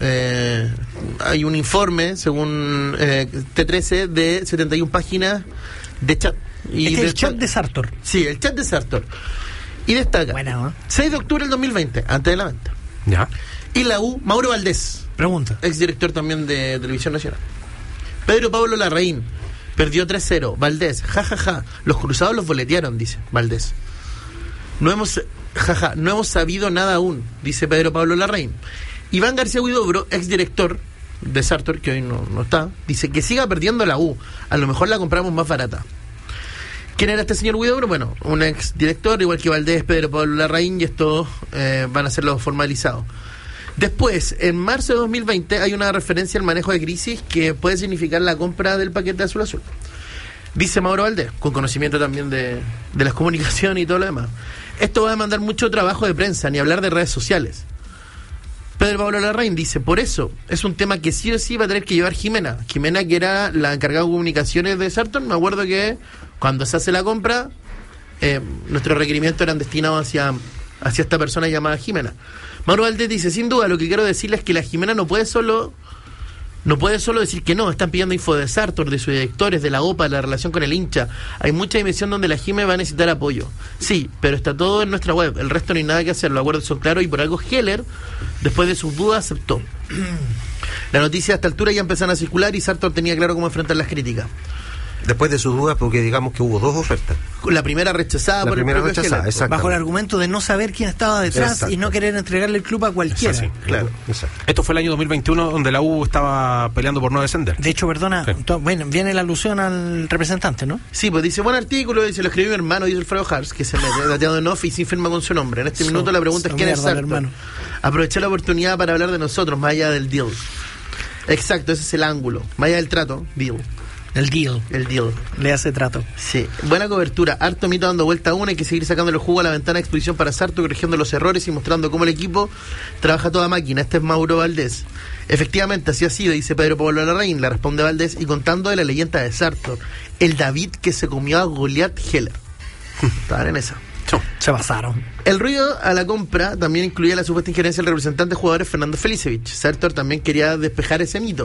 Hay un informe, según T13, de 71 páginas de chat. Y el chat de Sartor. Sí, el chat de Sartor. Y destaca, 6 de octubre del 2020, antes de la venta. Ya. Y la U, Mauro Valdés. Pregunta. Exdirector también de Televisión Nacional. Pedro Pablo Larraín perdió 3-0. Valdés, jajaja. Los cruzados los boletearon, dice Valdés. No hemos sabido nada aún, dice Pedro Pablo Larraín. Iván García Huidobro, exdirector de Sartor, que hoy no está, dice que siga perdiendo la U. A lo mejor la compramos más barata. ¿Quién era este señor Huidobro? Bueno, un exdirector, igual que Valdés, Pedro Pablo Larraín, y estos van a ser los formalizados. Después, en marzo de 2020, hay una referencia al manejo de crisis que puede significar la compra del paquete Azul Azul. Dice Mauro Valdés, con conocimiento también de las comunicaciones y todo lo demás. Esto va a demandar mucho trabajo de prensa, ni hablar de redes sociales. Pedro Pablo Larraín dice, por eso, es un tema que sí o sí va a tener que llevar Jimena. Jimena, que era la encargada de comunicaciones de Sartor, me acuerdo que cuando se hace la compra, nuestros requerimientos eran destinados hacia esta persona llamada Jimena. Mauro Valdés dice, sin duda, lo que quiero decirles es que la Jimena no puede solo decir que no. Están pidiendo info de Sartor, de sus directores, de la OPA, de la relación con el hincha. Hay mucha dimensión donde la Jime va a necesitar apoyo. Sí, pero está todo en nuestra web. El resto no hay nada que hacer. Los acuerdos son claros y por algo Heller, después de sus dudas, aceptó. La noticia a esta altura ya empezaron a circular y Sartor tenía claro cómo enfrentar las críticas. Después de sus dudas, porque digamos que hubo 2 ofertas. La primera rechazada por el propio Heller, bajo el argumento de no saber quién estaba detrás. Exacto. Y no querer entregarle el club a cualquiera. Sí, claro. Exacto. Esto fue el año 2021, donde la U estaba peleando por no descender. De hecho, perdona, bueno, viene la alusión al representante, ¿no? Sí, pues dice, buen artículo, dice, lo escribió mi hermano, dice Alfredo Hars, que se mete dateado en off y sin firma con su nombre. En este minuto la pregunta es quién es Sartor. Aproveché la oportunidad para hablar de nosotros, más allá del deal. Exacto, ese es el ángulo. Más allá del trato, deal. El deal. Le hace trato. Sí. Buena cobertura. Harto mito dando vuelta a una. Hay que seguir sacando el jugo a la ventana de exposición para Sartor, corrigiendo los errores y mostrando cómo el equipo trabaja toda máquina. Este es Mauro Valdés. Efectivamente, así ha sido, dice Pedro Pablo Larraín. Le responde Valdés y contando de la leyenda de Sartor. El David que se comió a Goliat Heller. Estaban en esa. Se pasaron. El ruido a la compra también incluía la supuesta injerencia del representante de jugadores Fernando Felicevich. Sartor también quería despejar ese mito.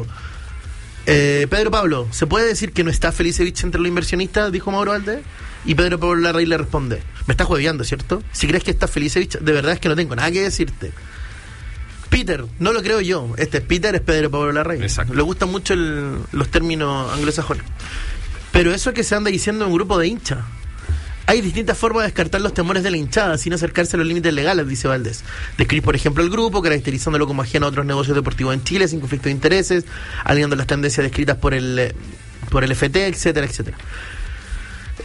Pedro Pablo, ¿se puede decir que no está Felicevich entre los inversionistas? Dijo Mauro Valdés. Y Pedro Pablo Larraín le responde, me estás hueveando, ¿cierto? Si crees que está Felicevich, de verdad es que no tengo nada que decirte. Peter, no lo creo yo. Este es Peter, es Pedro Pablo Larraín. Exacto. Le gustan mucho los términos anglosajones. Pero eso es que se anda diciendo en un grupo de hinchas. Hay distintas formas de descartar los temores de la hinchada sin acercarse a los límites legales, dice Valdés. Describir, por ejemplo, el grupo, caracterizándolo como ajeno a otros negocios deportivos en Chile, sin conflicto de intereses, alineando las tendencias descritas por el FT, etcétera, etcétera.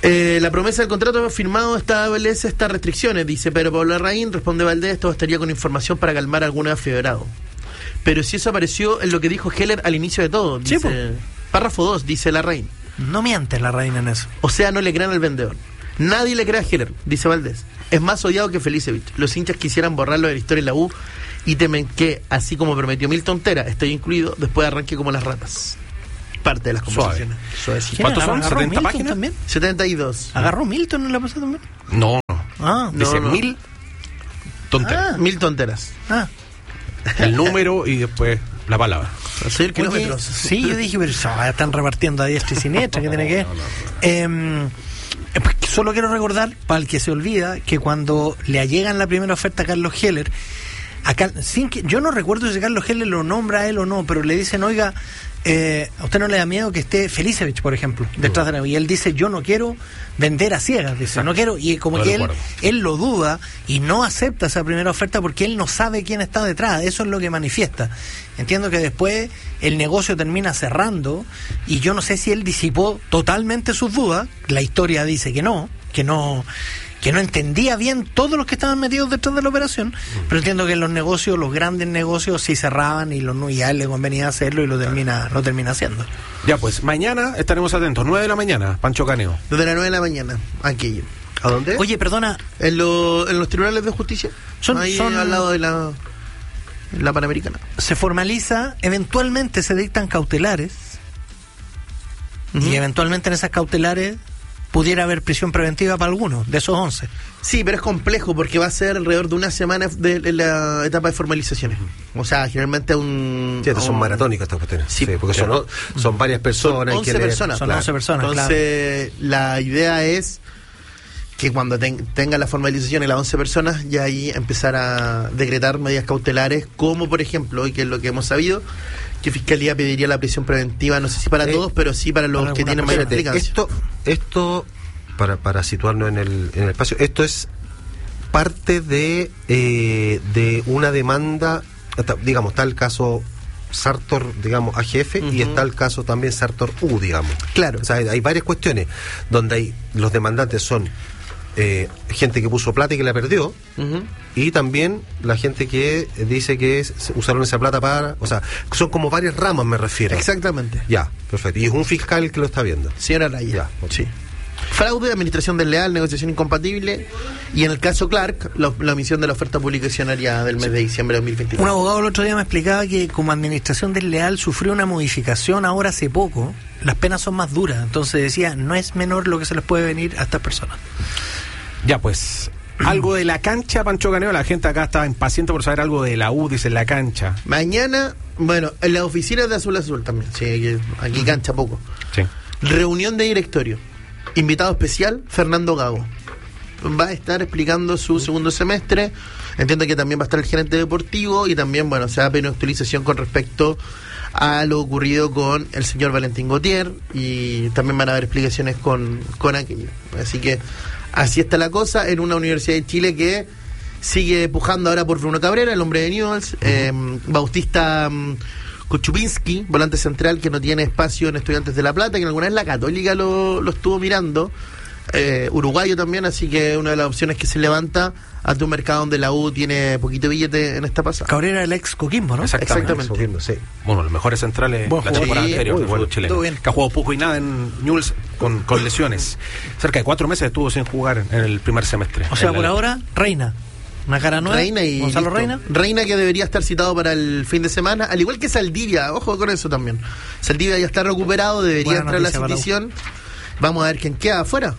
La promesa del contrato firmado establece estas restricciones, dice Pedro Pablo Larraín. Responde Valdés, todo estaría con información para calmar a algún afiebrado. Pero si eso apareció en lo que dijo Heller al inicio de todo, dice, Sí, párrafo 2, dice Larraín. No miente Larraín en eso. O sea, no le crean al vendedor. Nadie le cree a Heller, dice Valdés. Es más odiado que Felicevich. Los hinchas quisieran borrarlo de la historia de la U y temen que, así como prometió Milton Tera, estoy incluido, después arranque como las ratas. Parte de las conversaciones. ¿Cuántos son? ¿70 páginas? También? 72. ¿Agarró Milton en la pasada también? No. No, Dice no. 1000 tonteras. 1000 tonteras. El número y después la palabra. Hacer kilómetros. Sí, yo dije, pero están repartiendo a diestra y siniestra, ¿qué tiene que ver? Solo quiero recordar, para el que se olvida, que cuando le allegan la primera oferta a Carlos Heller, yo no recuerdo si Carlos Heller lo nombra a él o no, pero le dicen, oiga, ¿a usted no le da miedo que esté Felicevich, por ejemplo, detrás de él? Y él dice, yo no quiero vender a ciegas, dice, no quiero, y como que él lo duda y no acepta esa primera oferta porque él no sabe quién está detrás, eso es lo que manifiesta. Entiendo que después el negocio termina cerrando y yo no sé si él disipó totalmente sus dudas, la historia dice que no entendía bien todos los que estaban metidos detrás de la operación, pero entiendo que en los negocios, los grandes negocios, sí cerraban y a él le convenía hacerlo y lo termina haciendo. Ya pues, mañana estaremos atentos, 9 de la mañana, Pancho Caneo. Desde las 9 de la mañana, aquí. ¿A dónde? Oye, perdona. En los tribunales de justicia. Son al lado de la Panamericana. Se formaliza, eventualmente se dictan cautelares, y eventualmente en esas cautelares pudiera haber prisión preventiva para algunos de esos 11. Sí, pero es complejo porque va a ser alrededor de una semana de la etapa de formalizaciones. O sea, generalmente son maratónicas estas cuestiones. Sí, porque son varias personas. Son 11 personas. Son 11 personas, entonces, la idea es que cuando tenga la formalización y las 11 personas, ya ahí empezar a decretar medidas cautelares, como por ejemplo, y que es lo que hemos sabido, que Fiscalía pediría la prisión preventiva, no sé si para todos, pero sí para los que tienen mayor implicancia. Esto para situarnos en el espacio, esto es parte de una demanda, digamos, está el caso Sartor, digamos, AGF, y está el caso también Sartor U, digamos. Claro. O sea, hay varias cuestiones donde los demandantes son gente que puso plata y que la perdió, y también la gente que dice que usaron esa plata para... O sea, son como varias ramas, me refiero. Exactamente. Ya, perfecto. Y es un fiscal el que lo está viendo. Señora Raya. Sí. Fraude, administración desleal, negociación incompatible, y en el caso Clark, la omisión de la oferta publicacionaria del mes de diciembre de 2021. Un abogado el otro día me explicaba que como administración desleal sufrió una modificación ahora hace poco, las penas son más duras, entonces decía, no es menor lo que se les puede venir a estas personas. Ya pues, algo de la cancha, Pancho Caneo, la gente acá está impaciente por saber algo de la U, dice, en la cancha. Mañana, bueno, en las oficinas de Azul Azul también, sí, aquí cancha poco. Sí. Reunión de directorio. Invitado especial, Fernando Gago. Va a estar explicando su segundo semestre. Entiendo que también va a estar el gerente deportivo y también, bueno, se va a pedir una actualización con respecto a lo ocurrido con el señor Valentín Gautier, y también van a haber explicaciones con aquello. Así que así está la cosa en una Universidad de Chile que sigue pujando ahora por Bruno Cabrera, el hombre de Newell's, Bautista Kuchupinski, volante central, que no tiene espacio en Estudiantes de La Plata, que alguna vez la Católica lo estuvo mirando, uruguayo también, así que una de las opciones que se levanta ante un mercado donde la U tiene poquito billete en esta pasada. Cabrera, el ex Coquimbo, ¿no? Exactamente. Coquimbo, sí. Bueno, los mejores centrales de la temporada anterior del fútbol chileno, que ha jugado poco y nada en Newell's con lesiones. Cerca de 4 meses estuvo sin jugar en el primer semestre. O sea, por ahora, Reina. Una cara nueva. Reina y Gonzalo listo. Reina que debería estar citado para el fin de semana, al igual que Saldivia, ojo con eso también. Saldivia ya está recuperado, debería entrar a la citación. Vamos a ver quién queda afuera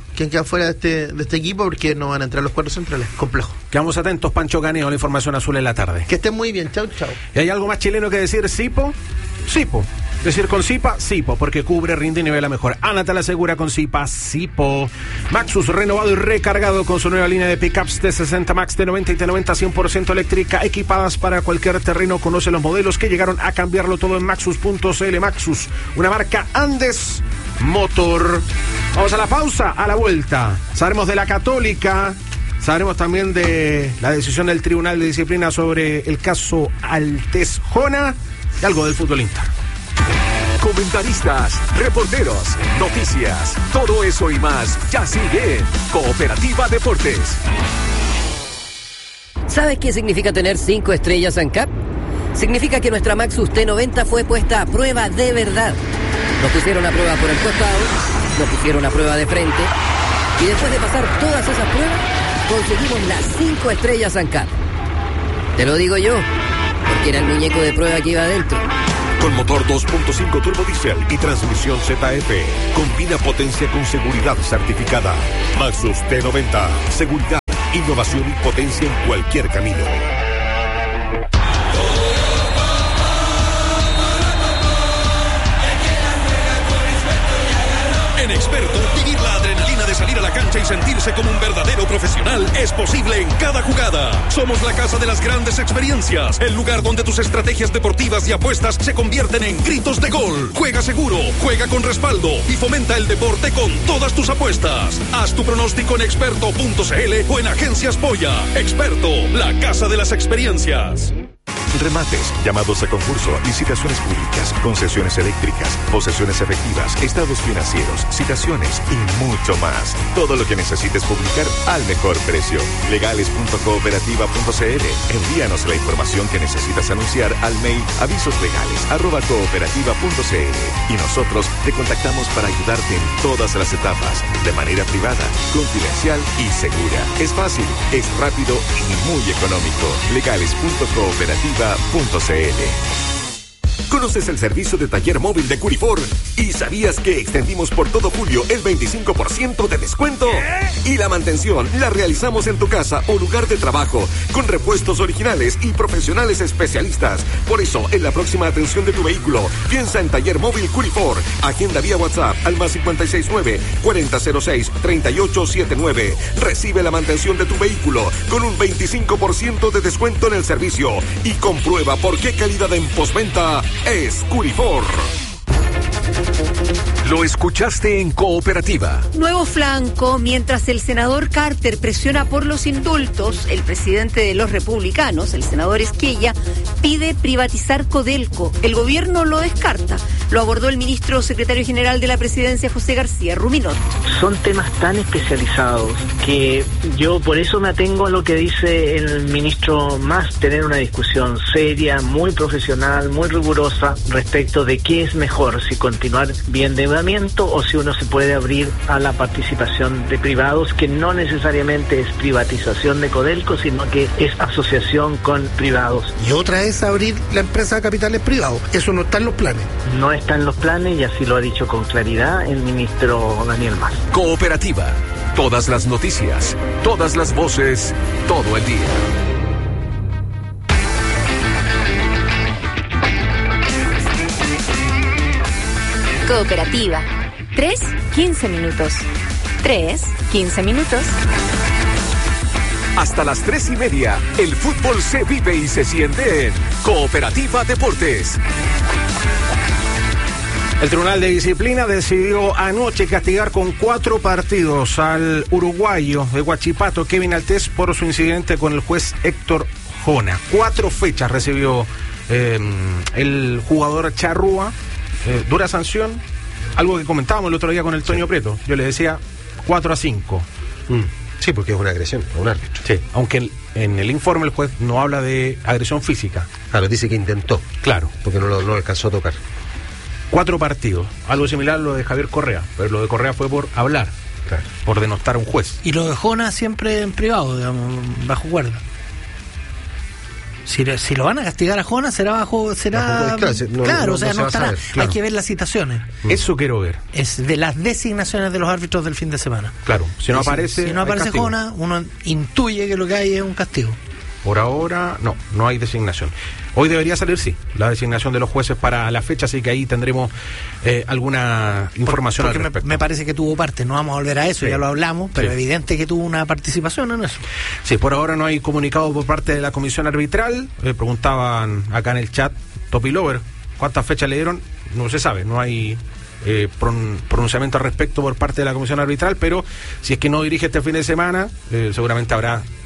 de este equipo, porque no van a entrar los 4 centrales. Complejo. Quedamos atentos, Pancho Caneo, la información azul en la tarde. Que estén muy bien, chau. ¿Y hay algo más chileno que decir? ¿Sipo? Sipo. Decir con Sipa, Sipo, porque cubre, rinde y nivela mejor. Ana te la asegura con Sipa, Sipo. Maxus renovado y recargado con su nueva línea de pickups de 60 Max de 90 y de 90 100% eléctrica, equipadas para cualquier terreno. Conoce los modelos que llegaron a cambiarlo todo en Maxus.cl. Maxus, una marca Andes Motor. Vamos a la pausa, a la vuelta. Sabremos de la Católica. Sabremos también de la decisión del Tribunal de Disciplina sobre el caso Altes Jona y algo del fútbol interno. comentaristas, reporteros, noticias, todo eso y más ya sigue en Cooperativa Deportes. ¿Sabes qué significa tener 5 estrellas ANCAP? Significa que nuestra Maxus T90 fue puesta a prueba de verdad. Nos pusieron a prueba por el costado, nos pusieron a prueba de frente, y después de pasar todas esas pruebas, conseguimos las 5 estrellas ANCAP. Te lo digo yo, porque era el muñeco de prueba que iba adentro. Con motor 2.5 turbo diesel y transmisión ZF. Combina potencia con seguridad certificada. Maxus T90. Seguridad, innovación y potencia en cualquier camino. En Experto, vivir la adrenalina de salir a la cancha y sentirse como un verdadero profesional es posible en cada jugada. Somos la casa de las grandes experiencias, el lugar donde tus estrategias deportivas y apuestas se convierten en gritos de gol. Juega seguro, juega con respaldo y fomenta el deporte con todas tus apuestas. Haz tu pronóstico en experto.cl o en Agencias Polla. Experto, la casa de las experiencias. Remates, llamados a concurso, licitaciones públicas, concesiones eléctricas, posesiones efectivas, estados financieros, citaciones y mucho más. Todo lo que necesites publicar al mejor precio. Legales.cooperativa.cl. Envíanos la información que necesitas anunciar al mail avisoslegales@cooperativa.cl y nosotros te contactamos para ayudarte en todas las etapas, de manera privada, confidencial y segura. Es fácil, es rápido y muy económico. Legales.cooperativa.cl. ¿Conoces el servicio de taller móvil de Curifor? ¿Y sabías que extendimos por todo julio el 25% de descuento? Y la mantención la realizamos en tu casa o lugar de trabajo, con repuestos originales y profesionales especialistas. Por eso, en la próxima atención de tu vehículo, piensa en Taller Móvil Curifor. Agenda vía WhatsApp al más 569-4006-3879. Recibe la mantención de tu vehículo con un 25% de descuento en el servicio y comprueba por qué calidad en postventa es Curifor. Lo escuchaste en Cooperativa. Nuevo flanco, mientras el senador Carter presiona por los indultos, el presidente de los republicanos, el senador Esquella, pide privatizar Codelco. El gobierno lo descarta. Lo abordó el ministro secretario general de la presidencia, José García Ruminot. Son temas tan especializados que yo por eso me atengo a lo que dice el ministro, más tener una discusión seria, muy profesional, muy rigurosa respecto de qué es mejor, si continuar vía endeudamiento o si uno se puede abrir a la participación de privados, que no necesariamente es privatización de Codelco, sino que es asociación con privados. Y otra es abrir la empresa de capitales privados. Eso no está en los planes. No está en los planes y así lo ha dicho con claridad el ministro Daniel Mas. Cooperativa. Todas las noticias, todas las voces, todo el día. Cooperativa. 3:15 minutos. 3:15 minutos. Hasta las 3:30, el fútbol se vive y se siente en Cooperativa Deportes. El Tribunal de Disciplina decidió anoche castigar con 4 partidos al uruguayo de Huachipato, Kevin Altés, por su incidente con el juez Héctor Jona. 4 fechas recibió el jugador Charrúa. Dura sanción, algo que comentábamos el otro día con el Toño Prieto. Yo le decía 4-5. Sí, porque es una agresión a un árbitro. Sí, aunque en el informe el juez no habla de agresión física. Claro, dice que intentó. Claro. Porque no lo alcanzó a tocar. 4 partidos. Algo similar a lo de Javier Correa, pero lo de Correa fue por hablar, claro, por denostar a un juez. Y lo de Jona siempre en privado, digamos, bajo guarda. Si lo van a castigar a Jona, será bajo claro, o sea, no estará. Claro. Hay que ver las citaciones. Eso quiero ver. Es de las designaciones de los árbitros del fin de semana. Claro, si no aparece Jona, uno intuye que lo que hay es un castigo. Por ahora, no hay designación. Hoy debería salir, sí, la designación de los jueces para la fecha, así que ahí tendremos alguna información al respecto. Me parece que tuvo parte, no vamos a volver a eso, sí, ya lo hablamos, pero sí, evidente que tuvo una participación en eso. Sí, por ahora no hay comunicado por parte de la comisión arbitral. Preguntaban acá en el chat, Topi Lover, ¿cuántas fechas le dieron? No se sabe, no hay pronunciamiento al respecto por parte de la comisión arbitral, pero si es que no dirige este fin de semana, seguramente habrá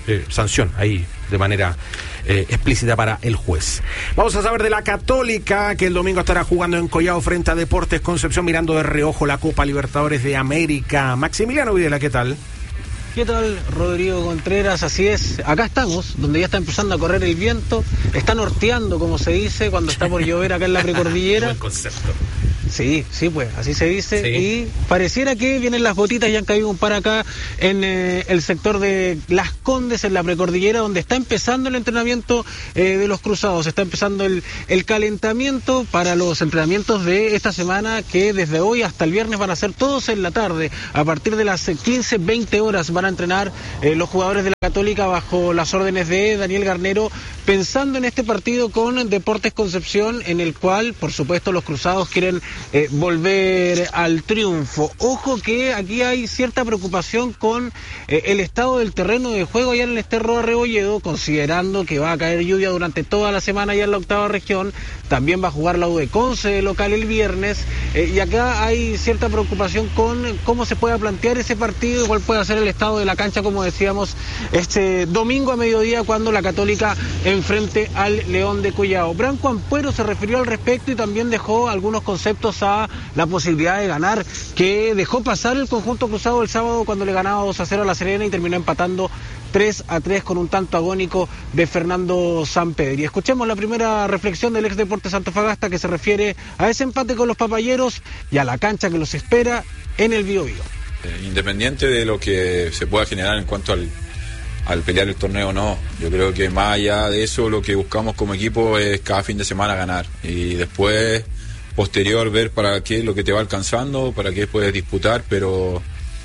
sanción ahí de manera explícita para el juez. Vamos a saber de la Católica, que el domingo estará jugando en Collao frente a Deportes Concepción, mirando de reojo la Copa Libertadores de América. Maximiliano Videla, ¿qué tal? ¿Qué tal, Rodrigo Contreras? Así es, acá estamos, donde ya está empezando a correr el viento, está norteando, como se dice, cuando está por llover acá en la precordillera. Buen concepto. Sí, pues, así se dice. Sí. Y pareciera que vienen las gotitas, ya han caído un par acá en el sector de Las Condes, en la precordillera, donde está empezando el entrenamiento de los cruzados. Está empezando el calentamiento para los entrenamientos de esta semana, que desde hoy hasta el viernes van a ser todos en la tarde. A partir de las 15-20 horas van a entrenar los jugadores de la Católica bajo las órdenes de Daniel Garnero, pensando en este partido con Deportes Concepción, en el cual, por supuesto, los cruzados quieren volver al triunfo. Ojo que aquí hay cierta preocupación con el estado del terreno de juego allá en el Estero de Rebolledo, considerando que va a caer lluvia durante toda la semana allá en la octava región. También va a jugar la U de Conce de local el viernes, y acá hay cierta preocupación con cómo se pueda plantear ese partido y cuál puede ser el estado de la cancha, como decíamos, este domingo a mediodía, cuando la Católica enfrente al León de Collao. Branco Ampuero se refirió al respecto y también dejó algunos conceptos a la posibilidad de ganar, que dejó pasar el conjunto cruzado el sábado cuando le ganaba 2-0 a La Serena y terminó empatando 3-3 con un tanto agónico de Fernando Sampedri. Escuchemos la primera reflexión del ex Deportes Antofagasta, que se refiere a ese empate con los papayeros y a la cancha que los espera en el Biobío. Independiente de lo que se pueda generar en cuanto al pelear el torneo, no. Yo creo que más allá de eso, lo que buscamos como equipo es cada fin de semana ganar, y después, posterior, ver para qué es lo que te va alcanzando, para qué puedes disputar, pero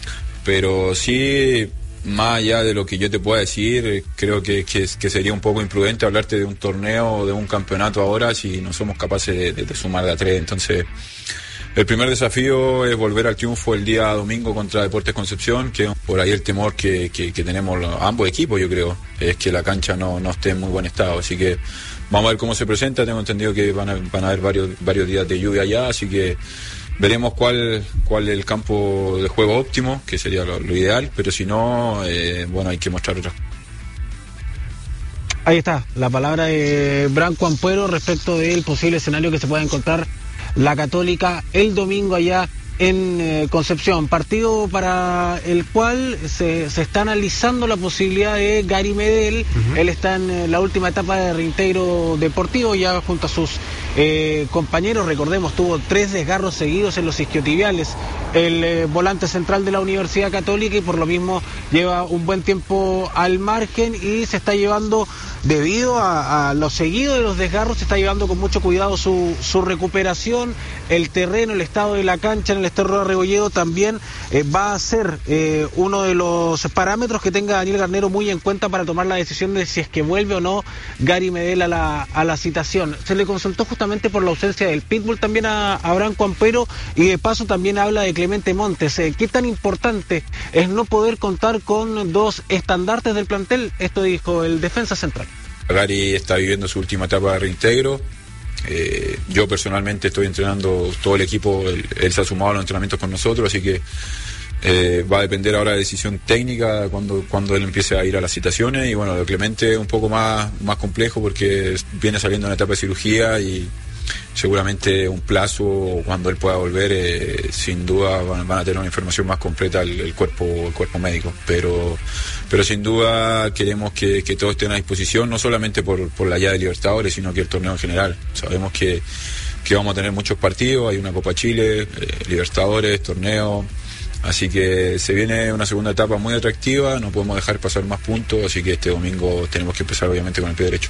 sí, más allá de lo que yo te pueda decir, creo que sería un poco imprudente hablarte de un torneo o de un campeonato ahora si no somos capaces de sumar de a 3. Entonces, el primer desafío es volver al triunfo el día domingo contra Deportes Concepción, que por ahí el temor que tenemos ambos equipos, yo creo, es que la cancha no esté en muy buen estado. Así que vamos a ver cómo se presenta. Tengo entendido que van a haber varios días de lluvia allá, así que veremos cuál es el campo de juego óptimo, que sería lo ideal, pero si no, hay que mostrar otra. Ahí está, la palabra de Branco Ampuero respecto del posible escenario que se pueda encontrar la Católica el domingo allá en Concepción. Partido para el cual se está analizando la posibilidad de Gary Medel. Él está en la última etapa de reintegro deportivo, ya junto a sus compañeros. Recordemos, tuvo 3 desgarros seguidos en los isquiotibiales el volante central de la Universidad Católica, y por lo mismo lleva un buen tiempo al margen, y se está llevando, debido a lo seguido de los desgarros, se está llevando con mucho cuidado su recuperación. El terreno, el estado de la cancha en el Estero de Rebolledo también va a ser uno de los parámetros que tenga Daniel Garnero muy en cuenta para tomar la decisión de si es que vuelve o no Gary Medel a la citación. Se le consultó justamente por la ausencia del Pitbull también a Branco Ampuero, y de paso también habla de Clemente Montes. ¿Qué tan importante es no poder contar con 2 estandartes del plantel? Esto dijo el defensa central. Gary está viviendo su última etapa de reintegro. Yo personalmente estoy entrenando todo el equipo, él se ha sumado a los entrenamientos con nosotros, así que va a depender ahora de decisión técnica cuando él empiece a ir a las citaciones. Y bueno, de Clemente un poco más complejo, porque viene saliendo una etapa de cirugía y seguramente un plazo cuando él pueda volver, sin duda van a tener una información más completa el cuerpo médico, pero sin duda queremos que todos estén a disposición, no solamente por la llave de Libertadores, sino que el torneo en general. Sabemos que vamos a tener muchos partidos, hay una Copa Chile, Libertadores, torneo, así que se viene una segunda etapa muy atractiva, no podemos dejar pasar más puntos, así que este domingo tenemos que empezar obviamente con el pie derecho.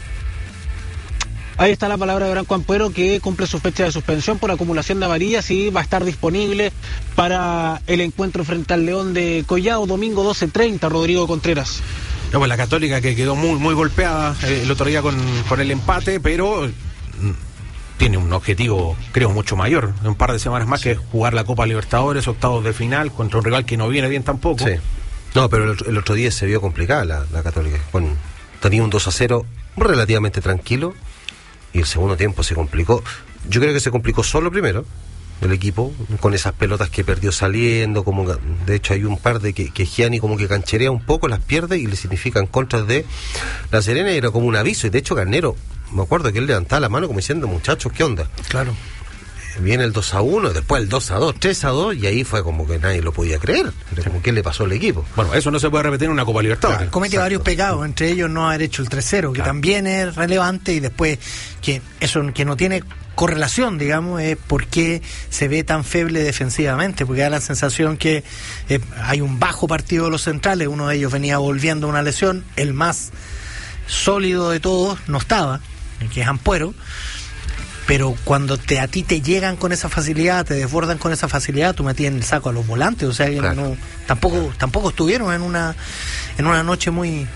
Ahí está la palabra de Branco Ampuero, que cumple su fecha de suspensión por acumulación de amarillas y va a estar disponible para el encuentro frente al León de Collao, domingo 12:30, Rodrigo Contreras. No, pues la Católica, que quedó muy golpeada el otro día con el empate, pero tiene un objetivo, creo, mucho mayor, un par de semanas más, que jugar la Copa Libertadores, octavos de final, contra un rival que no viene bien tampoco. Sí. No, pero el otro día se vio complicada la Católica. Tenía un 2-0 relativamente tranquilo, y el segundo tiempo se complicó. Yo creo que se complicó solo primero, el equipo, con esas pelotas que perdió saliendo, como de hecho hay un par de que Gianni como que cancherea un poco, las pierde y le significan contras de La Serena, y era como un aviso. Y de hecho Garnero, me acuerdo que él levantaba la mano como diciendo, muchachos, ¿qué onda? Claro. Viene el 2-1, después el 2-2, 3-2, y ahí fue como que nadie lo podía creer. Era como que le pasó al equipo. Bueno, eso no se puede repetir en una Copa Libertadores. Claro, comete varios pecados, entre ellos no haber hecho el 3-0, que también es relevante, y después que eso que no tiene correlación, digamos, es por qué se ve tan feble defensivamente, porque da la sensación que hay un bajo partido de los centrales, uno de ellos venía volviendo una lesión, el más sólido de todos no estaba, que es Ampuero. Pero cuando a ti te llegan con esa facilidad, te desbordan con esa facilidad, tú metías en el saco a los volantes, o sea que claro. Tampoco estuvieron en una noche muy